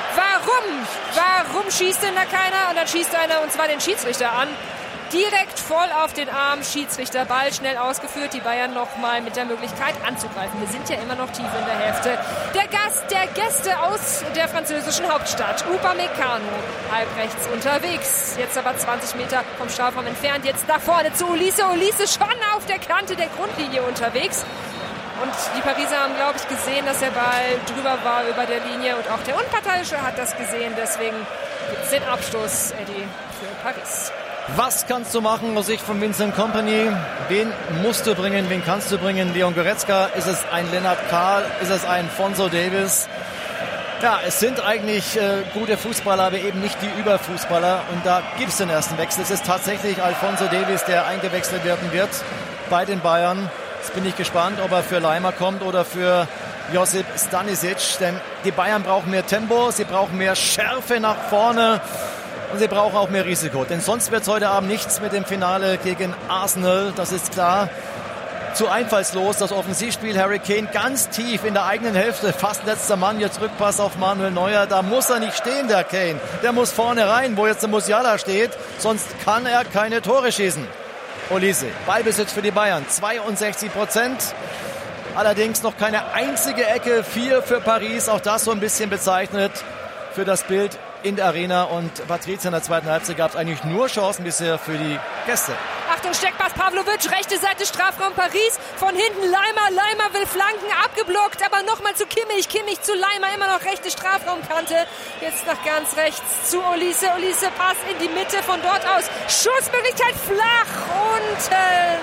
Warum schießt denn da keiner? Und dann schießt einer, und zwar den Schiedsrichter an. Direkt voll auf den Arm, Schiedsrichter, Ball schnell ausgeführt. Die Bayern nochmal mit der Möglichkeit anzugreifen. Wir sind ja immer noch tief in der Hälfte. Der Gast der Gäste aus der französischen Hauptstadt, Upamecano, halb rechts unterwegs. Jetzt aber 20 Meter vom Strafraum entfernt. Jetzt nach vorne zu Olise. Olise schon auf der Kante der Grundlinie unterwegs. Und die Pariser haben, glaube ich, gesehen, dass der Ball drüber war über der Linie. Und auch der Unparteiische hat das gesehen. Deswegen gibt es den Abstoß, Eddie, für Paris. Was kannst du machen aus Sicht von Vincent Kompany? Wen musst du bringen? Wen kannst du bringen? Leon Goretzka? Ist es ein Lennart Kahl? Ist es ein Fonso Davis? Ja, es sind eigentlich gute Fußballer, aber eben nicht die Überfußballer. Und da gibt es den ersten Wechsel. Es ist tatsächlich Alphonso Davies, der eingewechselt werden wird bei den Bayern. Jetzt bin ich gespannt, ob er für Leimer kommt oder für Josip Stanisic. Denn die Bayern brauchen mehr Tempo, sie brauchen mehr Schärfe nach vorne und sie brauchen auch mehr Risiko. Denn sonst wird es heute Abend nichts mit dem Finale gegen Arsenal, das ist klar. Zu einfallslos, das Offensivspiel. Harry Kane ganz tief in der eigenen Hälfte, fast letzter Mann, jetzt Rückpass auf Manuel Neuer. Da muss er nicht stehen, der Kane. Der muss vorne rein, wo jetzt der Musiala steht, sonst kann er keine Tore schießen. Olise, Ballbesitz für die Bayern, 62%. Allerdings noch keine einzige Ecke, 4 für Paris, auch das so ein bisschen bezeichnet. für das Bild in der Arena. Und Patrizia, in der zweiten Halbzeit gab es eigentlich nur Chancen bisher für die Gäste. Achtung, Steckpass, Pavlovic, rechte Seite, Strafraum Paris, von hinten Leimer will flanken, abgeblockt, aber nochmal zu Kimmich zu Leimer, immer noch rechte Strafraumkante, jetzt nach ganz rechts zu Olise, Pass in die Mitte, von dort aus Schussmöglichkeit, flach, unten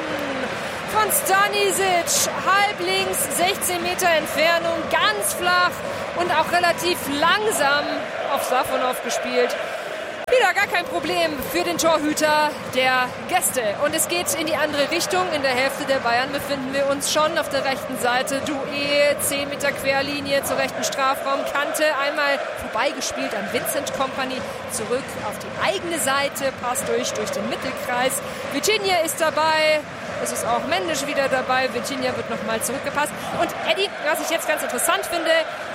von Stanisic, halb links, 16 Meter Entfernung, ganz flach und auch relativ langsam auf Safonov gespielt. Wieder gar kein Problem für den Torhüter der Gäste. Und es geht in die andere Richtung. In der Hälfte der Bayern befinden wir uns schon auf der rechten Seite. Doué, 10 Meter Querlinie zur rechten Strafraumkante. Einmal vorbeigespielt an Vincent Kompany. Zurück auf die eigene Seite. Pass durch den Mittelkreis. Vitinha ist dabei. Es ist auch Mendes wieder dabei. Vitinha wird nochmal zurückgepasst. Und Eddie, was ich jetzt ganz interessant finde,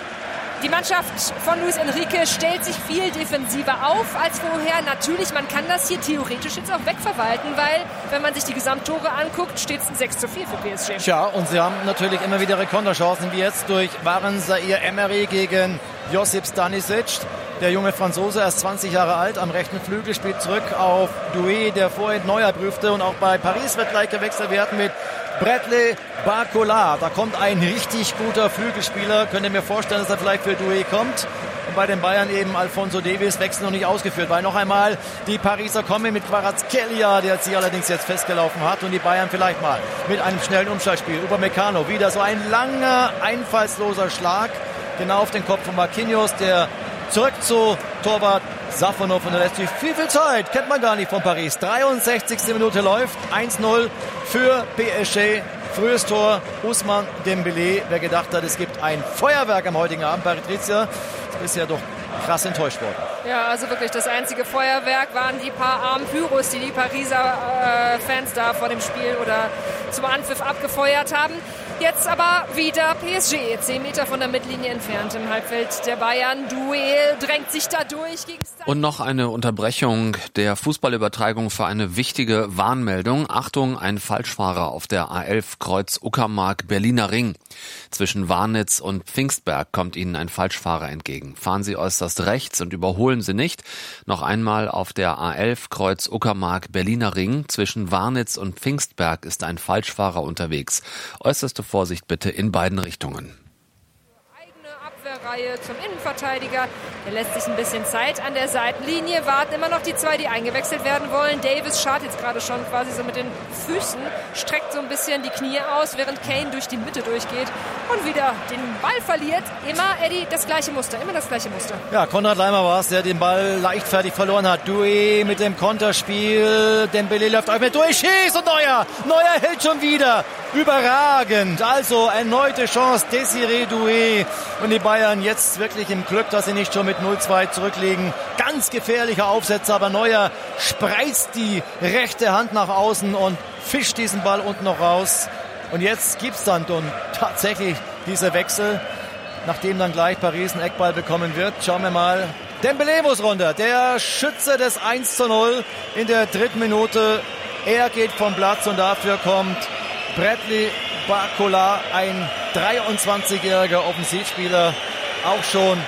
die Mannschaft von Luis Enrique stellt sich viel defensiver auf als vorher. Natürlich, man kann das hier theoretisch jetzt auch wegverwalten, weil, wenn man sich die Gesamttore anguckt, steht es 6:4 für PSG. Ja, und sie haben natürlich immer wieder Konterchancen, wie jetzt durch Warren Zaïre Emery gegen Josip Stanisic. Der junge Franzose, erst 20 Jahre alt, am rechten Flügel, spielt zurück auf Doué, der vorhin Neuer prüfte. Und auch bei Paris wird gleich gewechselt werden mit Bradley Barcola. Da kommt ein richtig guter Flügelspieler. Könnt ihr mir vorstellen, dass er vielleicht für Doué kommt. Und bei den Bayern eben Alphonso Davies, Wechsel noch nicht ausgeführt. Weil noch einmal die Pariser kommen mit Kvaratskhelia, der sie allerdings jetzt festgelaufen hat. Und die Bayern vielleicht mal mit einem schnellen Umschaltspiel. Upamecano, wieder so ein langer, einfallsloser Schlag. Genau auf den Kopf von Marquinhos, der zurück zu Torwart Safonov, und er lässt sich viel Zeit, kennt man gar nicht von Paris. 63. Minute läuft, 1:0 für PSG. Frühes Tor, Ousmane Dembélé. Wer gedacht hat, es gibt ein Feuerwerk am heutigen Abend bei Patrizia, ist bisher doch krass enttäuscht worden. Ja, also wirklich das einzige Feuerwerk waren die paar armen Pyros, die Pariser Fans da vor dem Spiel oder zum Anpfiff abgefeuert haben. Jetzt aber wieder PSG, 10 Meter von der Mittellinie entfernt im Halbfeld der Bayern. Doué drängt sich da durch gegen Und noch eine Unterbrechung der Fußballübertragung für eine wichtige Warnmeldung. Achtung, ein Falschfahrer auf der A11 Kreuz Uckermark Berliner Ring. Zwischen Warnitz und Pfingstberg kommt Ihnen ein Falschfahrer entgegen. Fahren Sie äußerst rechts und überholen Sie nicht. Noch einmal auf der A11 Kreuz Uckermark Berliner Ring. Zwischen Warnitz und Pfingstberg ist ein Falschfahrer unterwegs. Äußerste Vorsicht bitte in beiden Richtungen. Abwehrreihe zum Innenverteidiger. Der lässt sich ein bisschen Zeit an der Seitenlinie. Warten immer noch die zwei, die eingewechselt werden wollen. Davis schaut jetzt gerade schon quasi so mit den Füßen, streckt so ein bisschen die Knie aus, während Kane durch die Mitte durchgeht und wieder den Ball verliert. Immer, Eddie, das gleiche Muster. Ja, Konrad Leimer war es, der den Ball leichtfertig verloren hat. Doué mit dem Konterspiel. Dembélé läuft auf mit Doué, schießt und Neuer hält schon wieder. Überragend. Also erneute Chance, Désiré Doué. Und die Bayern jetzt wirklich im Glück, dass sie nicht schon mit 0:2 zurückliegen. Ganz gefährlicher Aufsetzer, aber Neuer spreizt die rechte Hand nach außen und fischt diesen Ball unten noch raus. Und jetzt gibt's dann tatsächlich diese Wechsel, nachdem dann gleich Paris einen Eckball bekommen wird. Schauen wir mal. Dembélé muss runter. Der Schütze des 1:0 in der 3. Minute. Er geht vom Platz und dafür kommt Bradley Barcola, ein 23-jähriger Offensivspieler, auch schon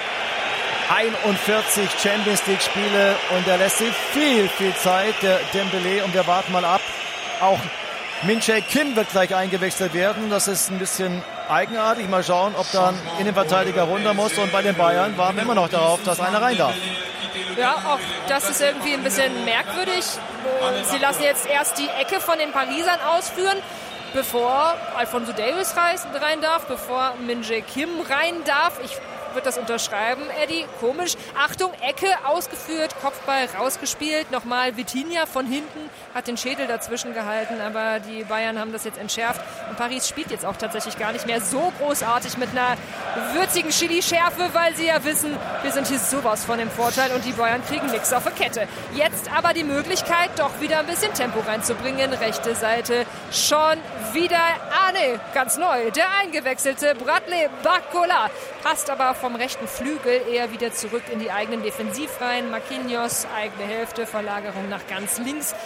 41 Champions League Spiele, und er lässt sich viel Zeit, der Dembélé, und wir warten mal ab. Auch Min-Jae Kim wird gleich eingewechselt werden. Das ist ein bisschen eigenartig. Mal schauen, ob dann Innenverteidiger runter muss, und bei den Bayern warten wir immer noch darauf, dass einer rein darf. Ja, auch das ist irgendwie ein bisschen merkwürdig. Sie lassen jetzt erst die Ecke von den Parisern ausführen, bevor Alphonso Davies rein darf, bevor Min-Jae Kim rein darf. Ich würde das unterschreiben, Eddie. Komisch. Achtung, Ecke ausgeführt, Kopfball rausgespielt. Nochmal Vitinha von hinten, hat den Schädel dazwischen gehalten, aber die Bayern haben das jetzt entschärft. Und Paris spielt jetzt auch tatsächlich gar nicht mehr so großartig mit einer würzigen Chili-Schärfe, weil sie ja wissen, wir sind hier sowas von dem Vorteil und die Bayern kriegen nichts auf der Kette. Jetzt aber die Möglichkeit, doch wieder ein bisschen Tempo reinzubringen. Rechte Seite schon wieder, ganz neu, der eingewechselte Bradley Barcola. Passt aber vom rechten Flügel eher wieder zurück in die eigenen Defensivreihen. Marquinhos, eigene Hälfte, Verlagerung nach ganz links.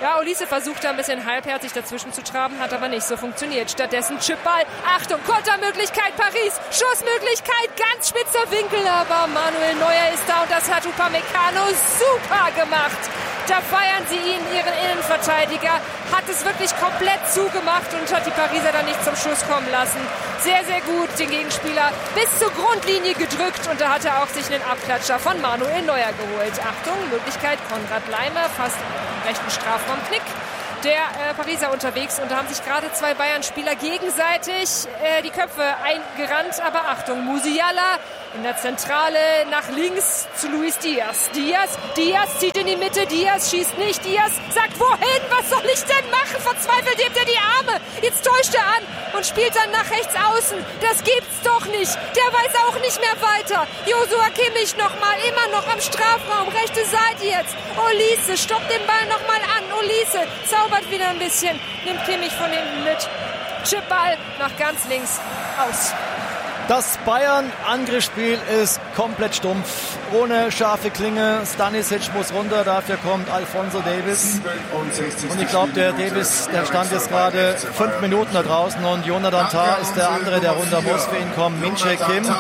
Ja, Olise versucht da ein bisschen halbherzig dazwischen zu traben, hat aber nicht so funktioniert. Stattdessen Chipball. Achtung, Kontermöglichkeit Paris. Schussmöglichkeit, ganz spitzer Winkel, aber Manuel Neuer ist da und das hat Upamecano super gemacht. Da feiern sie ihn, ihren Innenverteidiger. Hat es wirklich komplett zugemacht und hat die Pariser dann nicht zum Schuss kommen lassen. Sehr, sehr gut den Gegenspieler bis zur Grundlinie gedrückt und da hat er auch sich einen Abklatscher von Manuel Neuer geholt. Achtung, Möglichkeit Konrad Laimer, fast im rechten Strafraumknick. Der Pariser unterwegs und da haben sich gerade zwei Bayern-Spieler gegenseitig die Köpfe eingerannt. Aber Achtung, Musiala in der Zentrale nach links zu Luis Diaz. Diaz zieht in die Mitte, Diaz schießt nicht, Diaz sagt wohin, was soll ich denn machen? Verzweifelt hebt er die Arme, jetzt täuscht er an und spielt dann nach rechts außen. Das gibt's doch nicht, der weiß auch nicht mehr weiter. Joshua Kimmich nochmal, immer noch am Strafraum, rechte Seite jetzt. Olise stoppt den Ball nochmal an, Olise zaubert wieder ein bisschen, nimmt Kimmich von hinten mit. Chipball nach ganz links aus. Das Bayern-Angriffsspiel ist komplett stumpf, ohne scharfe Klinge. Stanisic muss runter, dafür kommt Alphonso Davies. Und ich glaube, der Davies, der stand jetzt gerade 5 Minuten da draußen und Jonathan Tah ist der andere, der runter muss. Für ihn kommt Min-Jae Kim.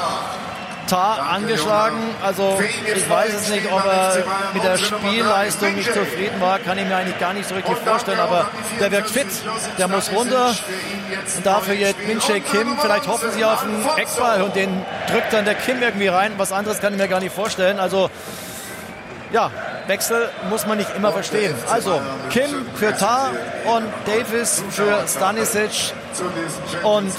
Tah angeschlagen, also ich weiß es nicht, ob er mit der Spielleistung nicht zufrieden war, kann ich mir eigentlich gar nicht so richtig vorstellen, aber der wirkt fit, der muss runter und dafür jetzt Min-Jae Kim, vielleicht hoffen sie auf einen Eckball und den drückt dann der Kim irgendwie rein, was anderes kann ich mir gar nicht vorstellen, also ja, Wechsel muss man nicht immer verstehen. Also Kim für Tah und Davies für Stanisic und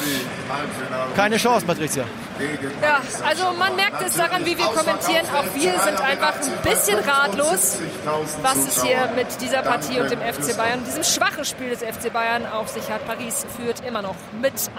keine Chance, Patricia. Ja, also man merkt es daran, wie wir kommentieren. Auch wir sind einfach ein bisschen ratlos, was es hier mit dieser Partie und dem FC Bayern, diesem schwachen Spiel des FC Bayern auf sich hat. Paris führt immer noch mit 1:0.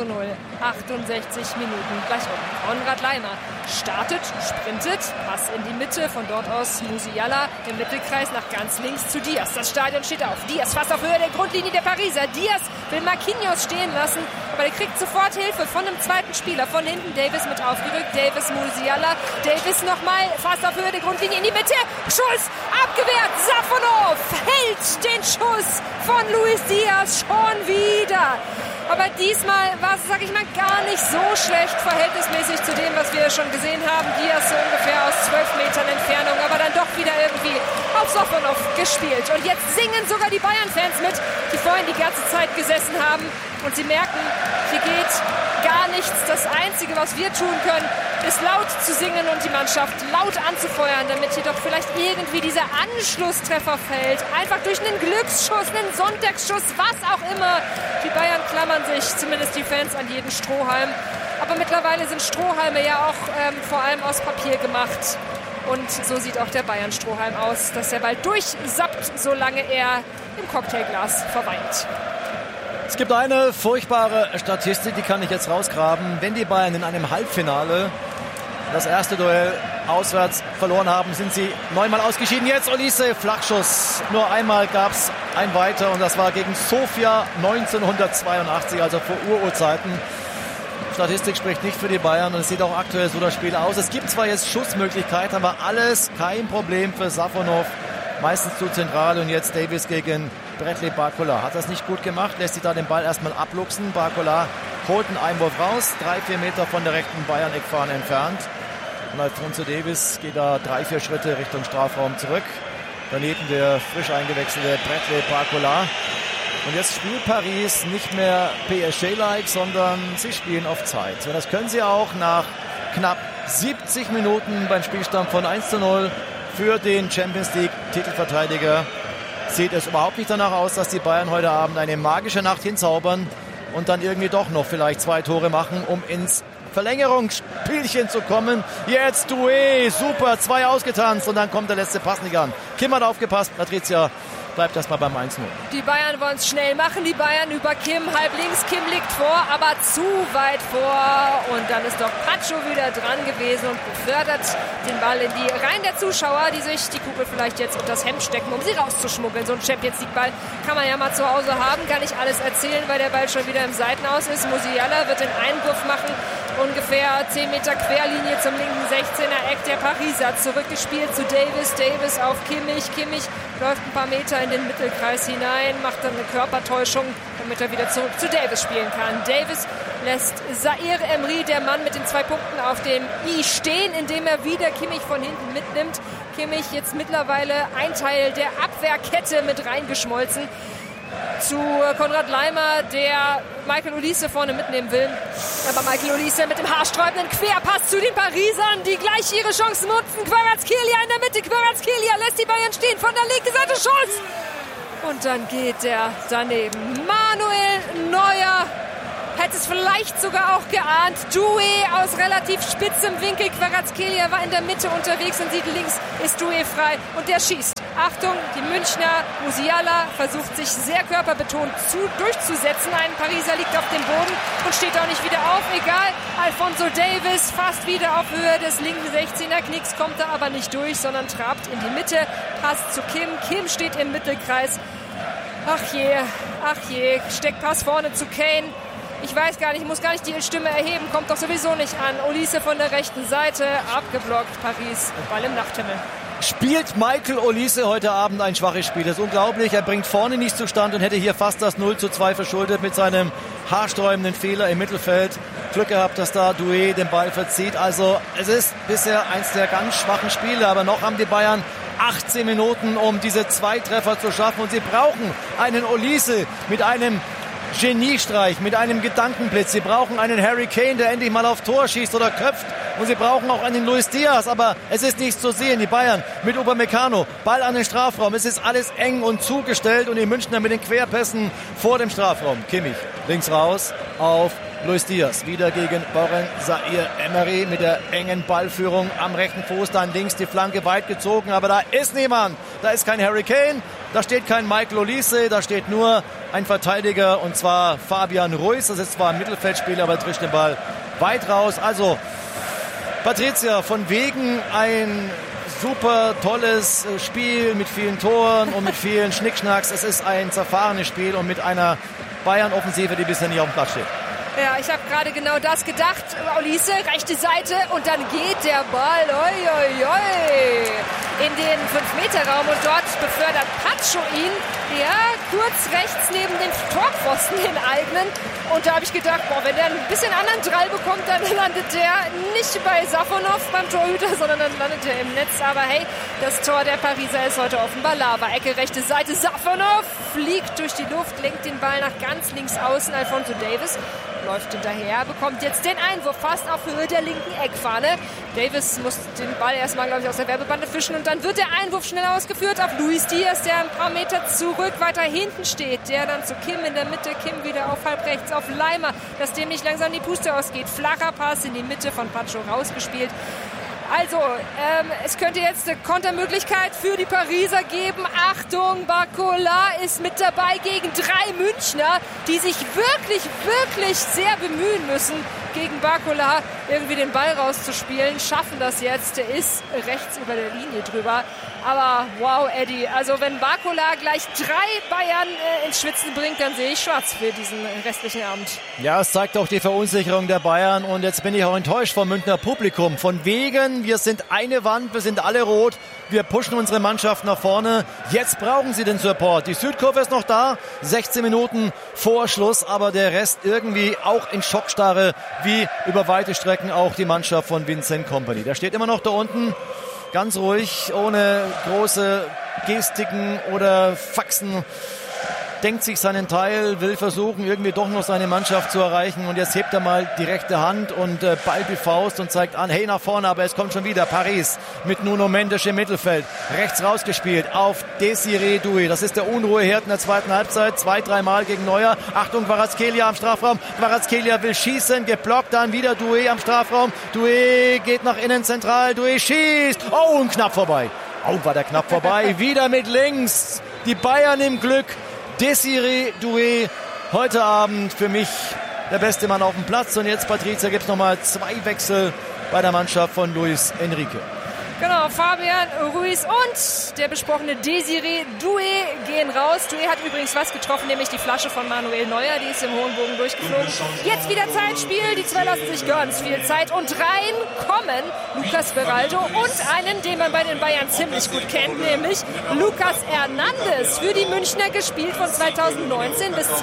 68 Minuten gleich um. Konrad Laimer startet, sprintet, Pass in die Mitte, von dort aus Musiala im Mittelkreis nach ganz links zu Diaz. Das Stadion steht auf. Diaz fast auf Höhe der Grundlinie der Pariser. Diaz will Marquinhos stehen lassen, aber der kriegt sofort Hilfe von einem zweiten Spieler. Von hinten Davies mit aufgerückt. Davies, Musiala. Davies nochmal fast auf Höhe der Grundlinie in die Mitte. Schuss abgewehrt. Safonov hält den Schuss von Luis Diaz schon wieder. Aber diesmal war es, sag ich mal, gar nicht so schlecht verhältnismäßig zu dem, was wir schon gesehen haben. Diaz so ungefähr aus 12 Metern Entfernung, aber dann doch wieder irgendwie auf Safonov gespielt. Und jetzt singen sogar die Bayern-Fans mit, die vorhin die ganze Zeit gesessen haben. Und sie merken, hier geht gar nichts. Das Einzige, was wir tun können, ist laut zu singen und die Mannschaft laut anzufeuern, damit hier doch vielleicht irgendwie dieser Anschlusstreffer fällt. Einfach durch einen Glücksschuss, einen Sonntagsschuss, was auch immer. Die Bayern klammern sich, zumindest die Fans, an jeden Strohhalm. Aber mittlerweile sind Strohhalme ja auch vor allem aus Papier gemacht. Und so sieht auch der Bayern-Strohhalm aus, dass der Ball durchsappt, solange er im Cocktailglas verweilt. Es gibt eine furchtbare Statistik, die kann ich jetzt rausgraben. Wenn die Bayern in einem Halbfinale das erste Duell auswärts verloren haben, sind sie 9-mal ausgeschieden. Jetzt Olise, Flachschuss. Nur einmal gab es ein weiter und das war gegen Sofia 1982, also vor Urzeiten. Statistik spricht nicht für die Bayern und es sieht auch aktuell so das Spiel aus. Es gibt zwar jetzt Schussmöglichkeiten, aber alles kein Problem für Safonov. Meistens zu zentral und jetzt Davies gegen Bradley Barcola. Hat das nicht gut gemacht, lässt sich da den Ball erstmal abluchsen. Barcola holt einen Einwurf raus, 3-4 Meter von der rechten Bayern-Eckfahne entfernt. Und Alphonso Davies geht da 3-4 Schritte Richtung Strafraum zurück. Daneben der frisch eingewechselte Bradley Barcola. Und jetzt spielt Paris nicht mehr PSG-like, sondern sie spielen auf Zeit. Und das können sie auch nach knapp 70 Minuten beim Spielstand von 1:0 für den Champions League-Titelverteidiger. Sieht es überhaupt nicht danach aus, dass die Bayern heute Abend eine magische Nacht hinzaubern und dann irgendwie doch noch vielleicht 2 Tore machen, um ins Verlängerungsspielchen zu kommen. Jetzt Doué, super, 2 ausgetanzt und dann kommt der letzte Pass nicht an. Kim hat aufgepasst, Patricia bleibt erstmal beim 1:0. Die Bayern wollen es schnell machen, die Bayern über Kim, halb links, Kim liegt vor, aber zu weit vor und dann ist doch Pacho wieder dran gewesen und befördert den Ball in die Reihen der Zuschauer, die sich die Kugel vielleicht jetzt unter das Hemd stecken, um sie rauszuschmuggeln. So ein Champions-League-Ball kann man ja mal zu Hause haben, kann nicht alles erzählen, weil der Ball schon wieder im Seitenaus ist. Musiala wird den Einwurf machen, ungefähr 10 Meter Querlinie zum linken 16er Eck der Pariser. Zurückgespielt zu Davis. Davis auf Kimmich. Kimmich läuft ein paar Meter in den Mittelkreis hinein, macht dann eine Körpertäuschung, damit er wieder zurück zu Davis spielen kann. Davis lässt Zaire Emery, der Mann mit den 2 Punkten auf dem I, stehen, indem er wieder Kimmich von hinten mitnimmt. Kimmich jetzt mittlerweile ein Teil der Abwehrkette mit reingeschmolzen. Zu Konrad Laimer, der Michael Olise vorne mitnehmen will. Aber Michael Olise mit dem haarsträubenden Querpass zu den Parisern, die gleich ihre Chancen nutzen. Kvaratskhelia in der Mitte. Kvaratskhelia lässt die Bayern stehen. Von der linken Seite Schuss. Und dann geht der daneben. Manuel Neuer hätte es vielleicht sogar auch geahnt. Doué aus relativ spitzem Winkel. Kvaratskhelia war in der Mitte unterwegs und sieht links, ist Doué frei und der schießt. Achtung, die Münchner. Musiala versucht sich sehr körperbetont durchzusetzen. Ein Pariser liegt auf dem Boden und steht auch nicht wieder auf. Egal, Alphonso Davies fast wieder auf Höhe des linken 16er Knicks, kommt da aber nicht durch, sondern trabt in die Mitte. Passt zu Kim. Kim steht im Mittelkreis. Ach je, Steckpass vorne zu Kane. Ich weiß gar nicht, ich muss gar nicht die Stimme erheben, kommt doch sowieso nicht an. Olise von der rechten Seite, abgeblockt, Paris, Ball im Nachthimmel. Spielt Michael Olise heute Abend ein schwaches Spiel. Das ist unglaublich. Er bringt vorne nichts zustande und hätte hier fast das 0:2 verschuldet mit seinem haarsträubenden Fehler im Mittelfeld. Glück gehabt, dass da Doué den Ball verzieht. Also es ist bisher eins der ganz schwachen Spiele, aber noch haben die Bayern 18 Minuten, um diese 2 Treffer zu schaffen und sie brauchen einen Olise mit einem Geniestreich, mit einem Gedankenblitz. Sie brauchen einen Harry Kane, der endlich mal auf Tor schießt oder köpft. Und sie brauchen auch einen Luis Diaz. Aber es ist nichts zu sehen. Die Bayern mit Upamecano, Ball an den Strafraum. Es ist alles eng und zugestellt. Und die Münchner mit den Querpässen vor dem Strafraum. Kimmich links raus auf Luis Diaz. Wieder gegen Boren Zaire Emery mit der engen Ballführung am rechten Fuß. Dann links die Flanke weit gezogen. Aber da ist niemand. Da ist kein Harry Kane. Da steht kein Michael Olise. Da steht nur ein Verteidiger. Und zwar Fabian Ruiz. Das ist zwar ein Mittelfeldspieler, aber trischt den Ball weit raus. Also Patricia, von wegen ein super tolles Spiel mit vielen Toren und mit vielen Schnickschnacks. Es ist ein zerfahrenes Spiel und mit einer Bayern-Offensive, die bisher nicht auf dem Platz steht. Ja, ich habe gerade genau das gedacht. Olise, rechte Seite und dann geht der Ball in den 5-Meter-Raum und dort befördert Pacho ihn, kurz rechts neben dem Torpfosten, den eigenen. Und da habe ich gedacht, wenn der ein bisschen anderen Drall bekommt, dann landet der nicht bei Safonov beim Torhüter, sondern dann landet er im Netz. Aber hey, das Tor der Pariser ist heute offenbar Lava. Ecke, rechte Seite, Safonov fliegt durch die Luft, lenkt den Ball nach ganz links außen. Alphonso Davies läuft hinterher, bekommt jetzt den Einwurf fast auf Höhe der linken Eckfahne. Davies muss den Ball erstmal, glaube ich, aus der Werbebande fischen und dann wird der Einwurf schnell ausgeführt auf Luis Diaz, der ein paar Meter zurück weiter hinten steht. Der dann zu Kim in der Mitte, Kim wieder auf halb rechts auf Laimer, dass dem nicht langsam die Puste ausgeht. Flacher Pass in die Mitte von Pacho rausgespielt. Also, es könnte jetzt eine Kontermöglichkeit für die Pariser geben. Achtung, Barcola ist mit dabei gegen 3 Münchner, die sich wirklich, wirklich sehr bemühen müssen, gegen Barcola irgendwie den Ball rauszuspielen. Schaffen das jetzt. Der ist rechts über der Linie drüber. Aber wow, Eddie, also wenn Barcola gleich 3 Bayern ins Schwitzen bringt, dann sehe ich schwarz für diesen restlichen Abend. Ja, es zeigt auch die Verunsicherung der Bayern und jetzt bin ich auch enttäuscht vom Münchner Publikum. Von wegen, wir sind eine Wand, wir sind alle rot, wir pushen unsere Mannschaft nach vorne. Jetzt brauchen sie den Support. Die Südkurve ist noch da, 16 Minuten vor Schluss, aber der Rest irgendwie auch in Schockstarre, wie über weite Strecken auch die Mannschaft von Vincent Kompany. Der steht immer noch da unten, ganz ruhig, ohne große Gestiken oder Faxen. Denkt sich seinen Teil, will versuchen, irgendwie doch noch seine Mannschaft zu erreichen. Und jetzt hebt er mal die rechte Hand und ballt die Faust und zeigt an, hey, nach vorne, aber es kommt schon wieder Paris mit Nuno Mendes im Mittelfeld. Rechts rausgespielt auf Desiré Doué. Das ist der Unruheherd in der zweiten Halbzeit. 2-3 Mal gegen Neuer. Achtung, Kvaratskhelia am Strafraum. Kvaratskhelia will schießen, geblockt, dann wieder Doué am Strafraum. Doué geht nach innen zentral, Doué schießt. Oh, und knapp vorbei. Oh, war der knapp vorbei. Wieder mit links. Die Bayern im Glück. Desiré Doué, heute Abend für mich der beste Mann auf dem Platz. Und jetzt, Patricia, gibt es nochmal 2 Wechsel bei der Mannschaft von Luis Enrique. Genau, Fabian Ruiz und der besprochene Desiree Doué gehen raus. Doué hat übrigens was getroffen, nämlich die Flasche von Manuel Neuer, die ist im hohen Bogen durchgeflogen. Jetzt wieder Zeitspiel, die zwei lassen sich ganz viel Zeit und rein kommen Lucas Beraldo und einen, den man bei den Bayern ziemlich gut kennt, nämlich Lucas Hernandez, für die Münchner gespielt von 2019 bis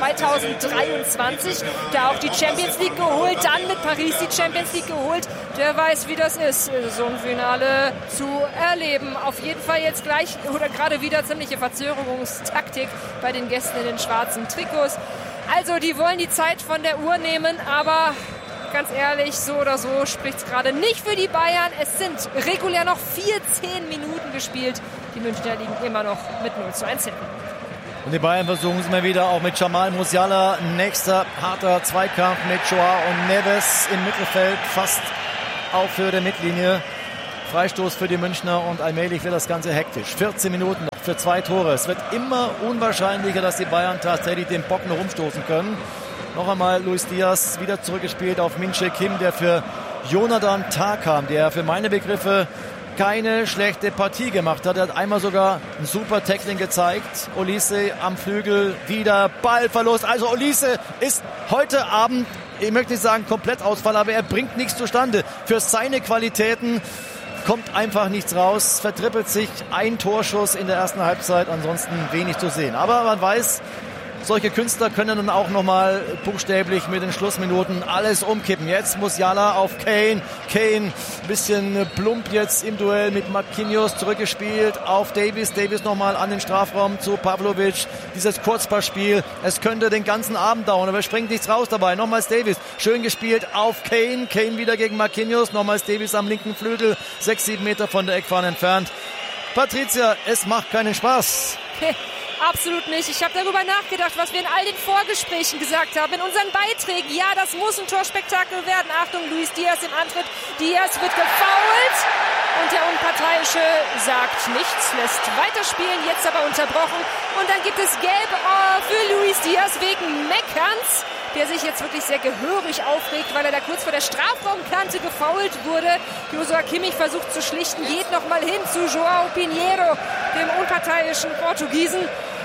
2023, da auch die Champions League geholt, dann mit Paris die Champions League geholt. Der weiß, wie das ist, so ein Finale zu erleben. Auf jeden Fall jetzt gleich oder gerade wieder ziemliche Verzögerungstaktik bei den Gästen in den schwarzen Trikots. Also die wollen die Zeit von der Uhr nehmen, aber ganz ehrlich, so oder so spricht es gerade nicht für die Bayern. Es sind regulär noch 14 Minuten gespielt. Die Münchner liegen immer noch mit 0:1 hinten. Und die Bayern versuchen es mal wieder, auch mit Jamal Musiala. Nächster harter Zweikampf mit Joao Neves im Mittelfeld, fast auf Höhe der Mittellinie. Freistoß für die Münchner und allmählich wird das Ganze hektisch. 14 Minuten noch für 2 Tore. Es wird immer unwahrscheinlicher, dass die Bayern tatsächlich den Bock noch umstoßen können. Noch einmal Luis Diaz wieder zurückgespielt auf Min-Jae Kim, der für Jonathan Tah kam, der für meine Begriffe keine schlechte Partie gemacht hat. Er hat einmal sogar ein super Tackling gezeigt. Olise am Flügel, wieder Ballverlust. Also Olise ist heute Abend, ich möchte nicht sagen Komplettausfall, aber er bringt nichts zustande. Für seine Qualitäten kommt einfach nichts raus, vertrippelt sich, ein Torschuss in der ersten Halbzeit, ansonsten wenig zu sehen. Aber man weiß, solche Künstler können dann auch nochmal buchstäblich mit den Schlussminuten alles umkippen. Jetzt Musiala auf Kane. Kane ein bisschen plump jetzt im Duell mit Marquinhos zurückgespielt auf Davies. Davies nochmal an den Strafraum zu Pavlovic. Dieses Kurzpassspiel, es könnte den ganzen Abend dauern, aber es springt nichts raus dabei. Nochmals Davies, schön gespielt auf Kane. Kane wieder gegen Marquinhos. Nochmals Davies am linken Flügel, 6-7 Meter von der Eckfahne entfernt. Patricia, es macht keinen Spaß. Absolut nicht. Ich habe darüber nachgedacht, was wir in all den Vorgesprächen gesagt haben, in unseren Beiträgen. Ja, das muss ein Torspektakel werden. Achtung, Luis Diaz im Antritt. Diaz wird gefoult und der Unparteiische sagt nichts, lässt weiterspielen, jetzt aber unterbrochen. Und dann gibt es Gelb für Luis Diaz wegen Meckerns, der sich jetzt wirklich sehr gehörig aufregt, weil er da kurz vor der Strafraumkante gefoult wurde. Joshua Kimmich versucht zu schlichten, geht nochmal hin zu Joao Pinheiro, dem unparteiischen Portugiesen.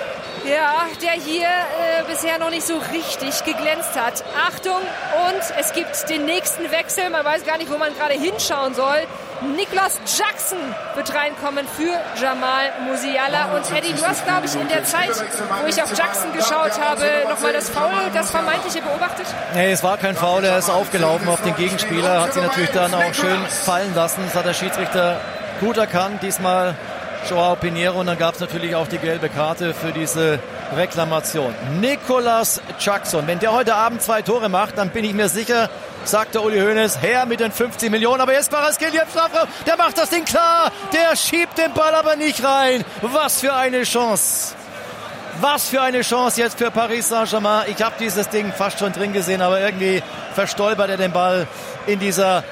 Ja, der hier bisher noch nicht so richtig geglänzt hat. Achtung, und es gibt den nächsten Wechsel. Man weiß gar nicht, wo man gerade hinschauen soll. Nicolas Jackson wird reinkommen für Jamal Musiala. Und Eddie, du hast, glaube ich, in der Zeit, wo ich auf Jackson geschaut habe, nochmal das Foul, das vermeintliche beobachtet? Nee, es war kein Foul. Er ist aufgelaufen auf den Gegenspieler. Hat sie natürlich dann auch schön fallen lassen. Das hat der Schiedsrichter gut erkannt. Diesmal Joao Pinheiro, und dann gab es natürlich auch die gelbe Karte für diese Reklamation. Nicolas Jackson, wenn der heute Abend 2 Tore macht, dann bin ich mir sicher, sagt der Uli Hoeneß, her mit den 50 Millionen. Aber jetzt Kvaratskhelia im Strafraum, der macht das Ding klar, der schiebt den Ball aber nicht rein. Was für eine Chance. Was für eine Chance jetzt für Paris Saint-Germain. Ich habe dieses Ding fast schon drin gesehen, aber irgendwie verstolpert er den Ball in dieser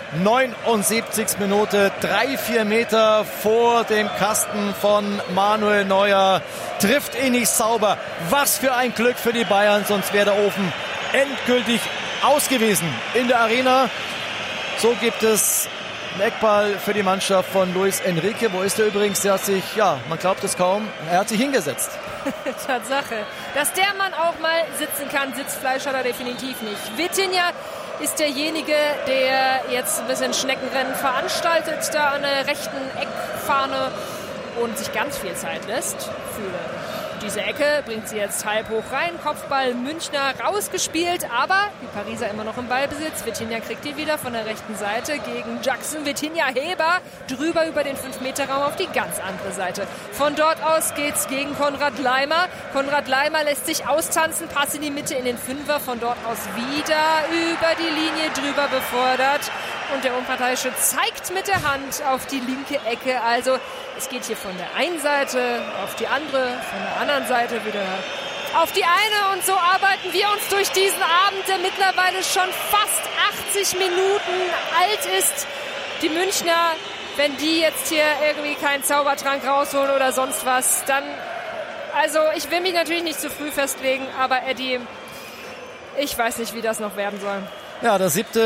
79. Minute. 3-4 Meter vor dem Kasten von Manuel Neuer. Trifft ihn nicht sauber. Was für ein Glück für die Bayern, sonst wäre der Ofen endgültig ausgewiesen in der Arena. So gibt es einen Eckball für die Mannschaft von Luis Enrique. Wo ist er übrigens? Der hat sich, ja, man glaubt es kaum, er hat sich hingesetzt. Tatsache. Dass der Mann auch mal sitzen kann, Sitzfleisch hat er definitiv nicht. Vitinha ist derjenige, der jetzt ein bisschen Schneckenrennen veranstaltet, da an der rechten Eckfahne und sich ganz viel Zeit lässt für diese Ecke, bringt sie jetzt halb hoch rein, Kopfball Münchner rausgespielt, aber die Pariser immer noch im Ballbesitz. Vitinha kriegt ihn wieder von der rechten Seite gegen Jackson. Vitinha Heber drüber über den 5-Meter-Raum auf die ganz andere Seite. Von dort aus geht's gegen Konrad Laimer. Konrad Laimer lässt sich austanzen, Pass in die Mitte in den Fünfer, von dort aus wieder über die Linie drüber befördert. Und der Unparteiische zeigt mit der Hand auf die linke Ecke. Also es geht hier von der einen Seite auf die andere, von der anderen Seite wieder auf die eine. Und so arbeiten wir uns durch diesen Abend, der mittlerweile schon fast 80 Minuten alt ist. Die Münchner, wenn die jetzt hier irgendwie keinen Zaubertrank rausholen oder sonst was, dann... Also ich will mich natürlich nicht zu früh festlegen, aber Eddie, ich weiß nicht, wie das noch werden soll. Ja, der 7.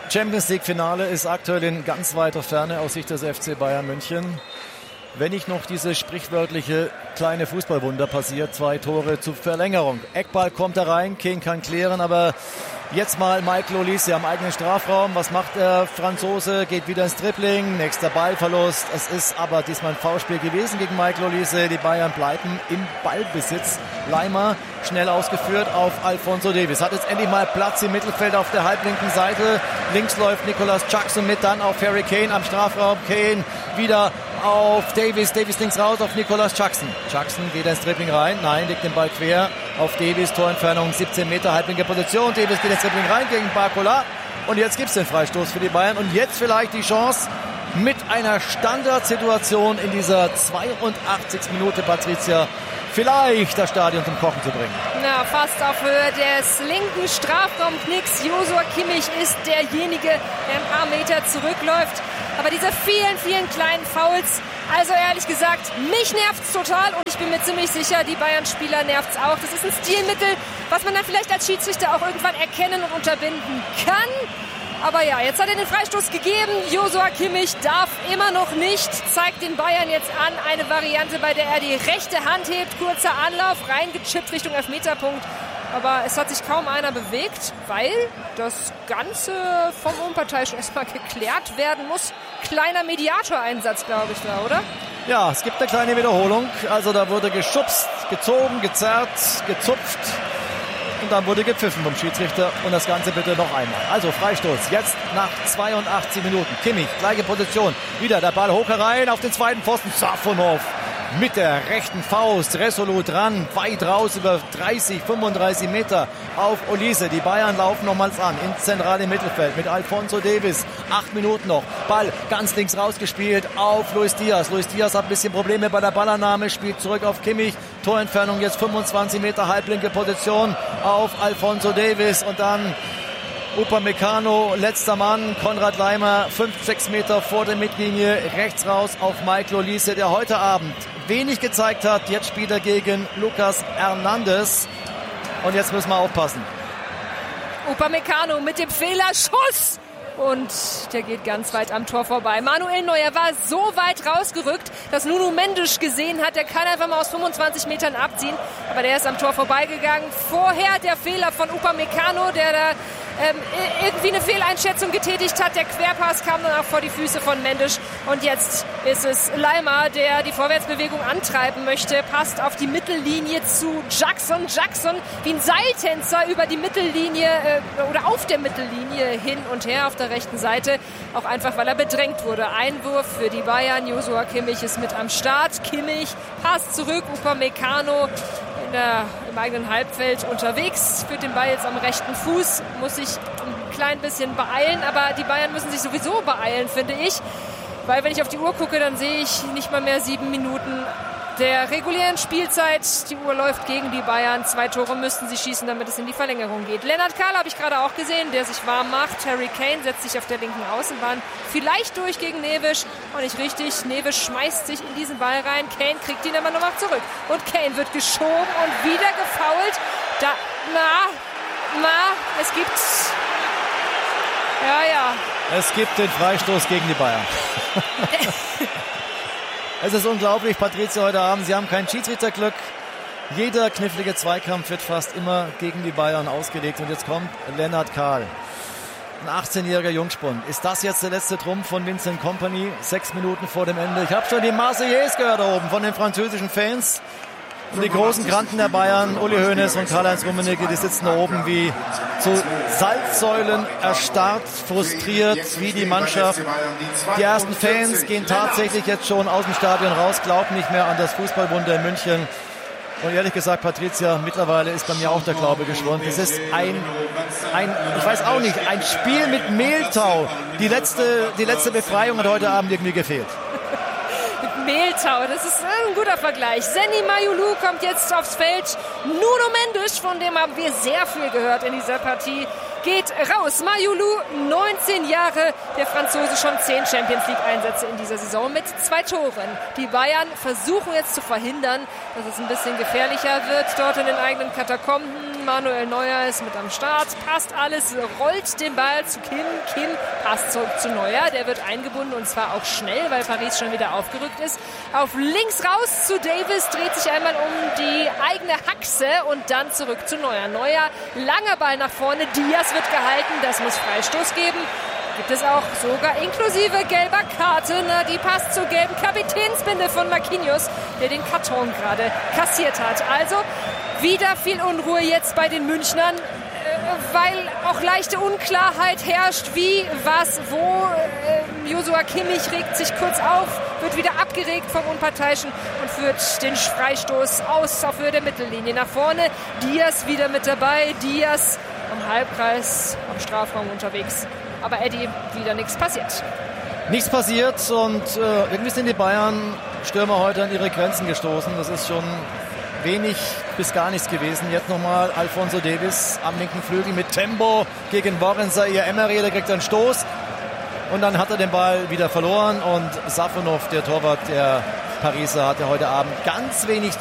Champions-League-Finale ist aktuell in ganz weiter Ferne aus Sicht des FC Bayern München. Wenn nicht noch dieses sprichwörtliche kleine Fußballwunder passiert, 2 Tore zur Verlängerung. Eckball kommt da rein, Kane kann klären, aber jetzt mal Michael Olise am eigenen Strafraum. Was macht der Franzose? Geht wieder ins Dribbling, nächster Ballverlust. Es ist aber diesmal ein Foulspiel gewesen gegen Michael Olise. Die Bayern bleiben im Ballbesitz. Leimer schnell ausgeführt auf Alphonso Davies. Hat jetzt endlich mal Platz im Mittelfeld auf der halblinken Seite. Links läuft Nicolas Jackson mit, dann auf Harry Kane am Strafraum. Kane wieder auf Davies. Davies links raus auf Nicolas Jackson. Jackson geht ins Dribbling rein. Nein, legt den Ball quer auf Davies. Torentfernung 17 Meter, halblinke Position. Davies geht ins Dribbling rein gegen Barcola. Und jetzt gibt es den Freistoß für die Bayern. Und jetzt vielleicht die Chance, mit einer Standardsituation in dieser 82. Minute, Patricia, vielleicht das Stadion zum Kochen zu bringen. Na, fast auf Höhe des linken Strafraumknicks. Joshua Kimmich ist derjenige, der ein paar Meter zurückläuft. Aber diese vielen, vielen kleinen Fouls, also ehrlich gesagt, mich nervt's total und ich bin mir ziemlich sicher, die Bayern-Spieler nervt's auch. Das ist ein Stilmittel, was man dann vielleicht als Schiedsrichter auch irgendwann erkennen und unterbinden kann. Aber ja, jetzt hat er den Freistoß gegeben. Joshua Kimmich darf immer noch nicht. Zeigt den Bayern jetzt an. Eine Variante, bei der er die rechte Hand hebt. Kurzer Anlauf, reingechippt Richtung Elfmeterpunkt. Aber es hat sich kaum einer bewegt, weil das Ganze vom Unparteiischen erstmal geklärt werden muss. Kleiner Mediatoreinsatz, glaube ich, da, oder? Ja, es gibt eine kleine Wiederholung. Also da wurde geschubst, gezogen, gezerrt, gezupft. Und dann wurde gepfiffen vom Schiedsrichter und das Ganze bitte noch einmal. Also Freistoß, jetzt nach 82 Minuten. Kimmich, gleiche Position, wieder der Ball hoch herein auf den zweiten Pfosten. Safonov mit der rechten Faust, resolut ran, weit raus über 30, 35 Meter auf Olise. Die Bayern laufen nochmals an, ins zentrale Mittelfeld mit Alphonso Davies. 8 Minuten noch, Ball ganz links rausgespielt auf Luis Diaz. Luis Diaz hat ein bisschen Probleme bei der Ballannahme, spielt zurück auf Kimmich. Torentfernung jetzt 25 Meter, halblinke Position auf Alphonso Davies und dann Upamecano, letzter Mann, Konrad Leimer, 5-6 Meter vor der Mittellinie, rechts raus auf Michael Olise, der heute Abend wenig gezeigt hat. Jetzt spielt er gegen Lucas Hernandez und jetzt müssen wir aufpassen. Upamecano mit dem Fehlerschuss. Und der geht ganz weit am Tor vorbei. Manuel Neuer war so weit rausgerückt, dass Nuno Mendes gesehen hat, der kann einfach mal aus 25 Metern abziehen. Aber der ist am Tor vorbeigegangen. Vorher der Fehler von Upamecano, der da irgendwie eine Fehleinschätzung getätigt hat. Der Querpass kam dann auch vor die Füße von Mendes. Und jetzt ist es Leimer, der die Vorwärtsbewegung antreiben möchte. Passt auf die Mittellinie zu Jackson. Jackson wie ein Seiltänzer über die Mittellinie oder auf der Mittellinie hin und her auf der rechten Seite. Auch einfach, weil er bedrängt wurde. Einwurf für die Bayern. Joshua Kimmich ist mit am Start. Kimmich passt zurück. Upamecano im eigenen Halbfeld unterwegs, führt den Ball jetzt am rechten Fuß, muss sich ein klein bisschen beeilen, aber die Bayern müssen sich sowieso beeilen, finde ich, weil wenn ich auf die Uhr gucke, dann sehe ich nicht mal mehr 7 Minuten der regulären Spielzeit. Die Uhr läuft gegen die Bayern. 2 Tore müssten sie schießen, damit es in die Verlängerung geht. Lennart Kahl habe ich gerade auch gesehen, der sich warm macht. Harry Kane setzt sich auf der linken Außenbahn vielleicht durch gegen Neves. Und nicht richtig. Neves schmeißt sich in diesen Ball rein. Kane kriegt ihn aber nochmal zurück. Und Kane wird geschoben und wieder gefoult. Es gibt... Es gibt den Freistoß gegen die Bayern. Es ist unglaublich, Patricia, heute Abend. Sie haben kein Schiedsrichterglück. Jeder knifflige Zweikampf wird fast immer gegen die Bayern ausgelegt. Und jetzt kommt Lennart Kahl. Ein 18-jähriger Jungspund. Ist das jetzt der letzte Trumpf von Vincent Kompany? 6 Minuten vor dem Ende. Ich habe schon die Marseillaise gehört da oben von den französischen Fans. Und die großen Granten der Bayern, Uli Hoeneß und Karl-Heinz Rummenigge, die sitzen da oben wie zu Salzsäulen erstarrt, frustriert, wie die Mannschaft. Die ersten Fans gehen tatsächlich jetzt schon aus dem Stadion raus, glauben nicht mehr an das Fußballwunder in München. Und ehrlich gesagt, Patricia, mittlerweile ist bei mir auch der Glaube geschwunden. Es ist ich weiß auch nicht, ein Spiel mit Mehltau. Die letzte Befreiung hat heute Abend irgendwie gefehlt. Mehltau, das ist ein guter Vergleich. Seny Mayulu kommt jetzt aufs Feld. Nuno Mendes, von dem haben wir sehr viel gehört in dieser Partie, geht raus. Mayulu, 19 Jahre, der Franzose, schon 10 Champions-League-Einsätze in dieser Saison mit 2 Toren. Die Bayern versuchen jetzt zu verhindern, dass es ein bisschen gefährlicher wird dort in den eigenen Katakomben. Manuel Neuer ist mit am Start, passt alles, rollt den Ball zu Kim. Kim passt zurück zu Neuer, der wird eingebunden und zwar auch schnell, weil Paris schon wieder aufgerückt ist. Auf links raus zu Davis, dreht sich einmal um die eigene Achse und dann zurück zu Neuer. Neuer, langer Ball nach vorne, Diaz wird gehalten, das muss Freistoß geben. Gibt es auch sogar inklusive gelber Karte. Die passt zur gelben Kapitänsbinde von Marquinhos, der den Karton gerade kassiert hat. Also wieder viel Unruhe jetzt bei den Münchnern, weil auch leichte Unklarheit herrscht, wie, was, wo. Joshua Kimmich regt sich kurz auf, wird wieder abgeregt vom Unparteiischen und führt den Freistoß aus auf Höhe der Mittellinie nach vorne. Diaz wieder mit dabei, Diaz am Halbkreis, am Strafraum unterwegs. Aber Eddie, wieder nichts passiert. Nichts passiert und irgendwie sind die Bayern-Stürmer heute an ihre Grenzen gestoßen. Das ist schon wenig bis gar nichts gewesen. Jetzt nochmal Alphonso Davies am linken Flügel mit Tempo gegen Warren Zaïre-Emery. Der kriegt einen Stoß und dann hat er den Ball wieder verloren. Und Safonov, der Torwart der Pariser, hatte heute Abend ganz wenig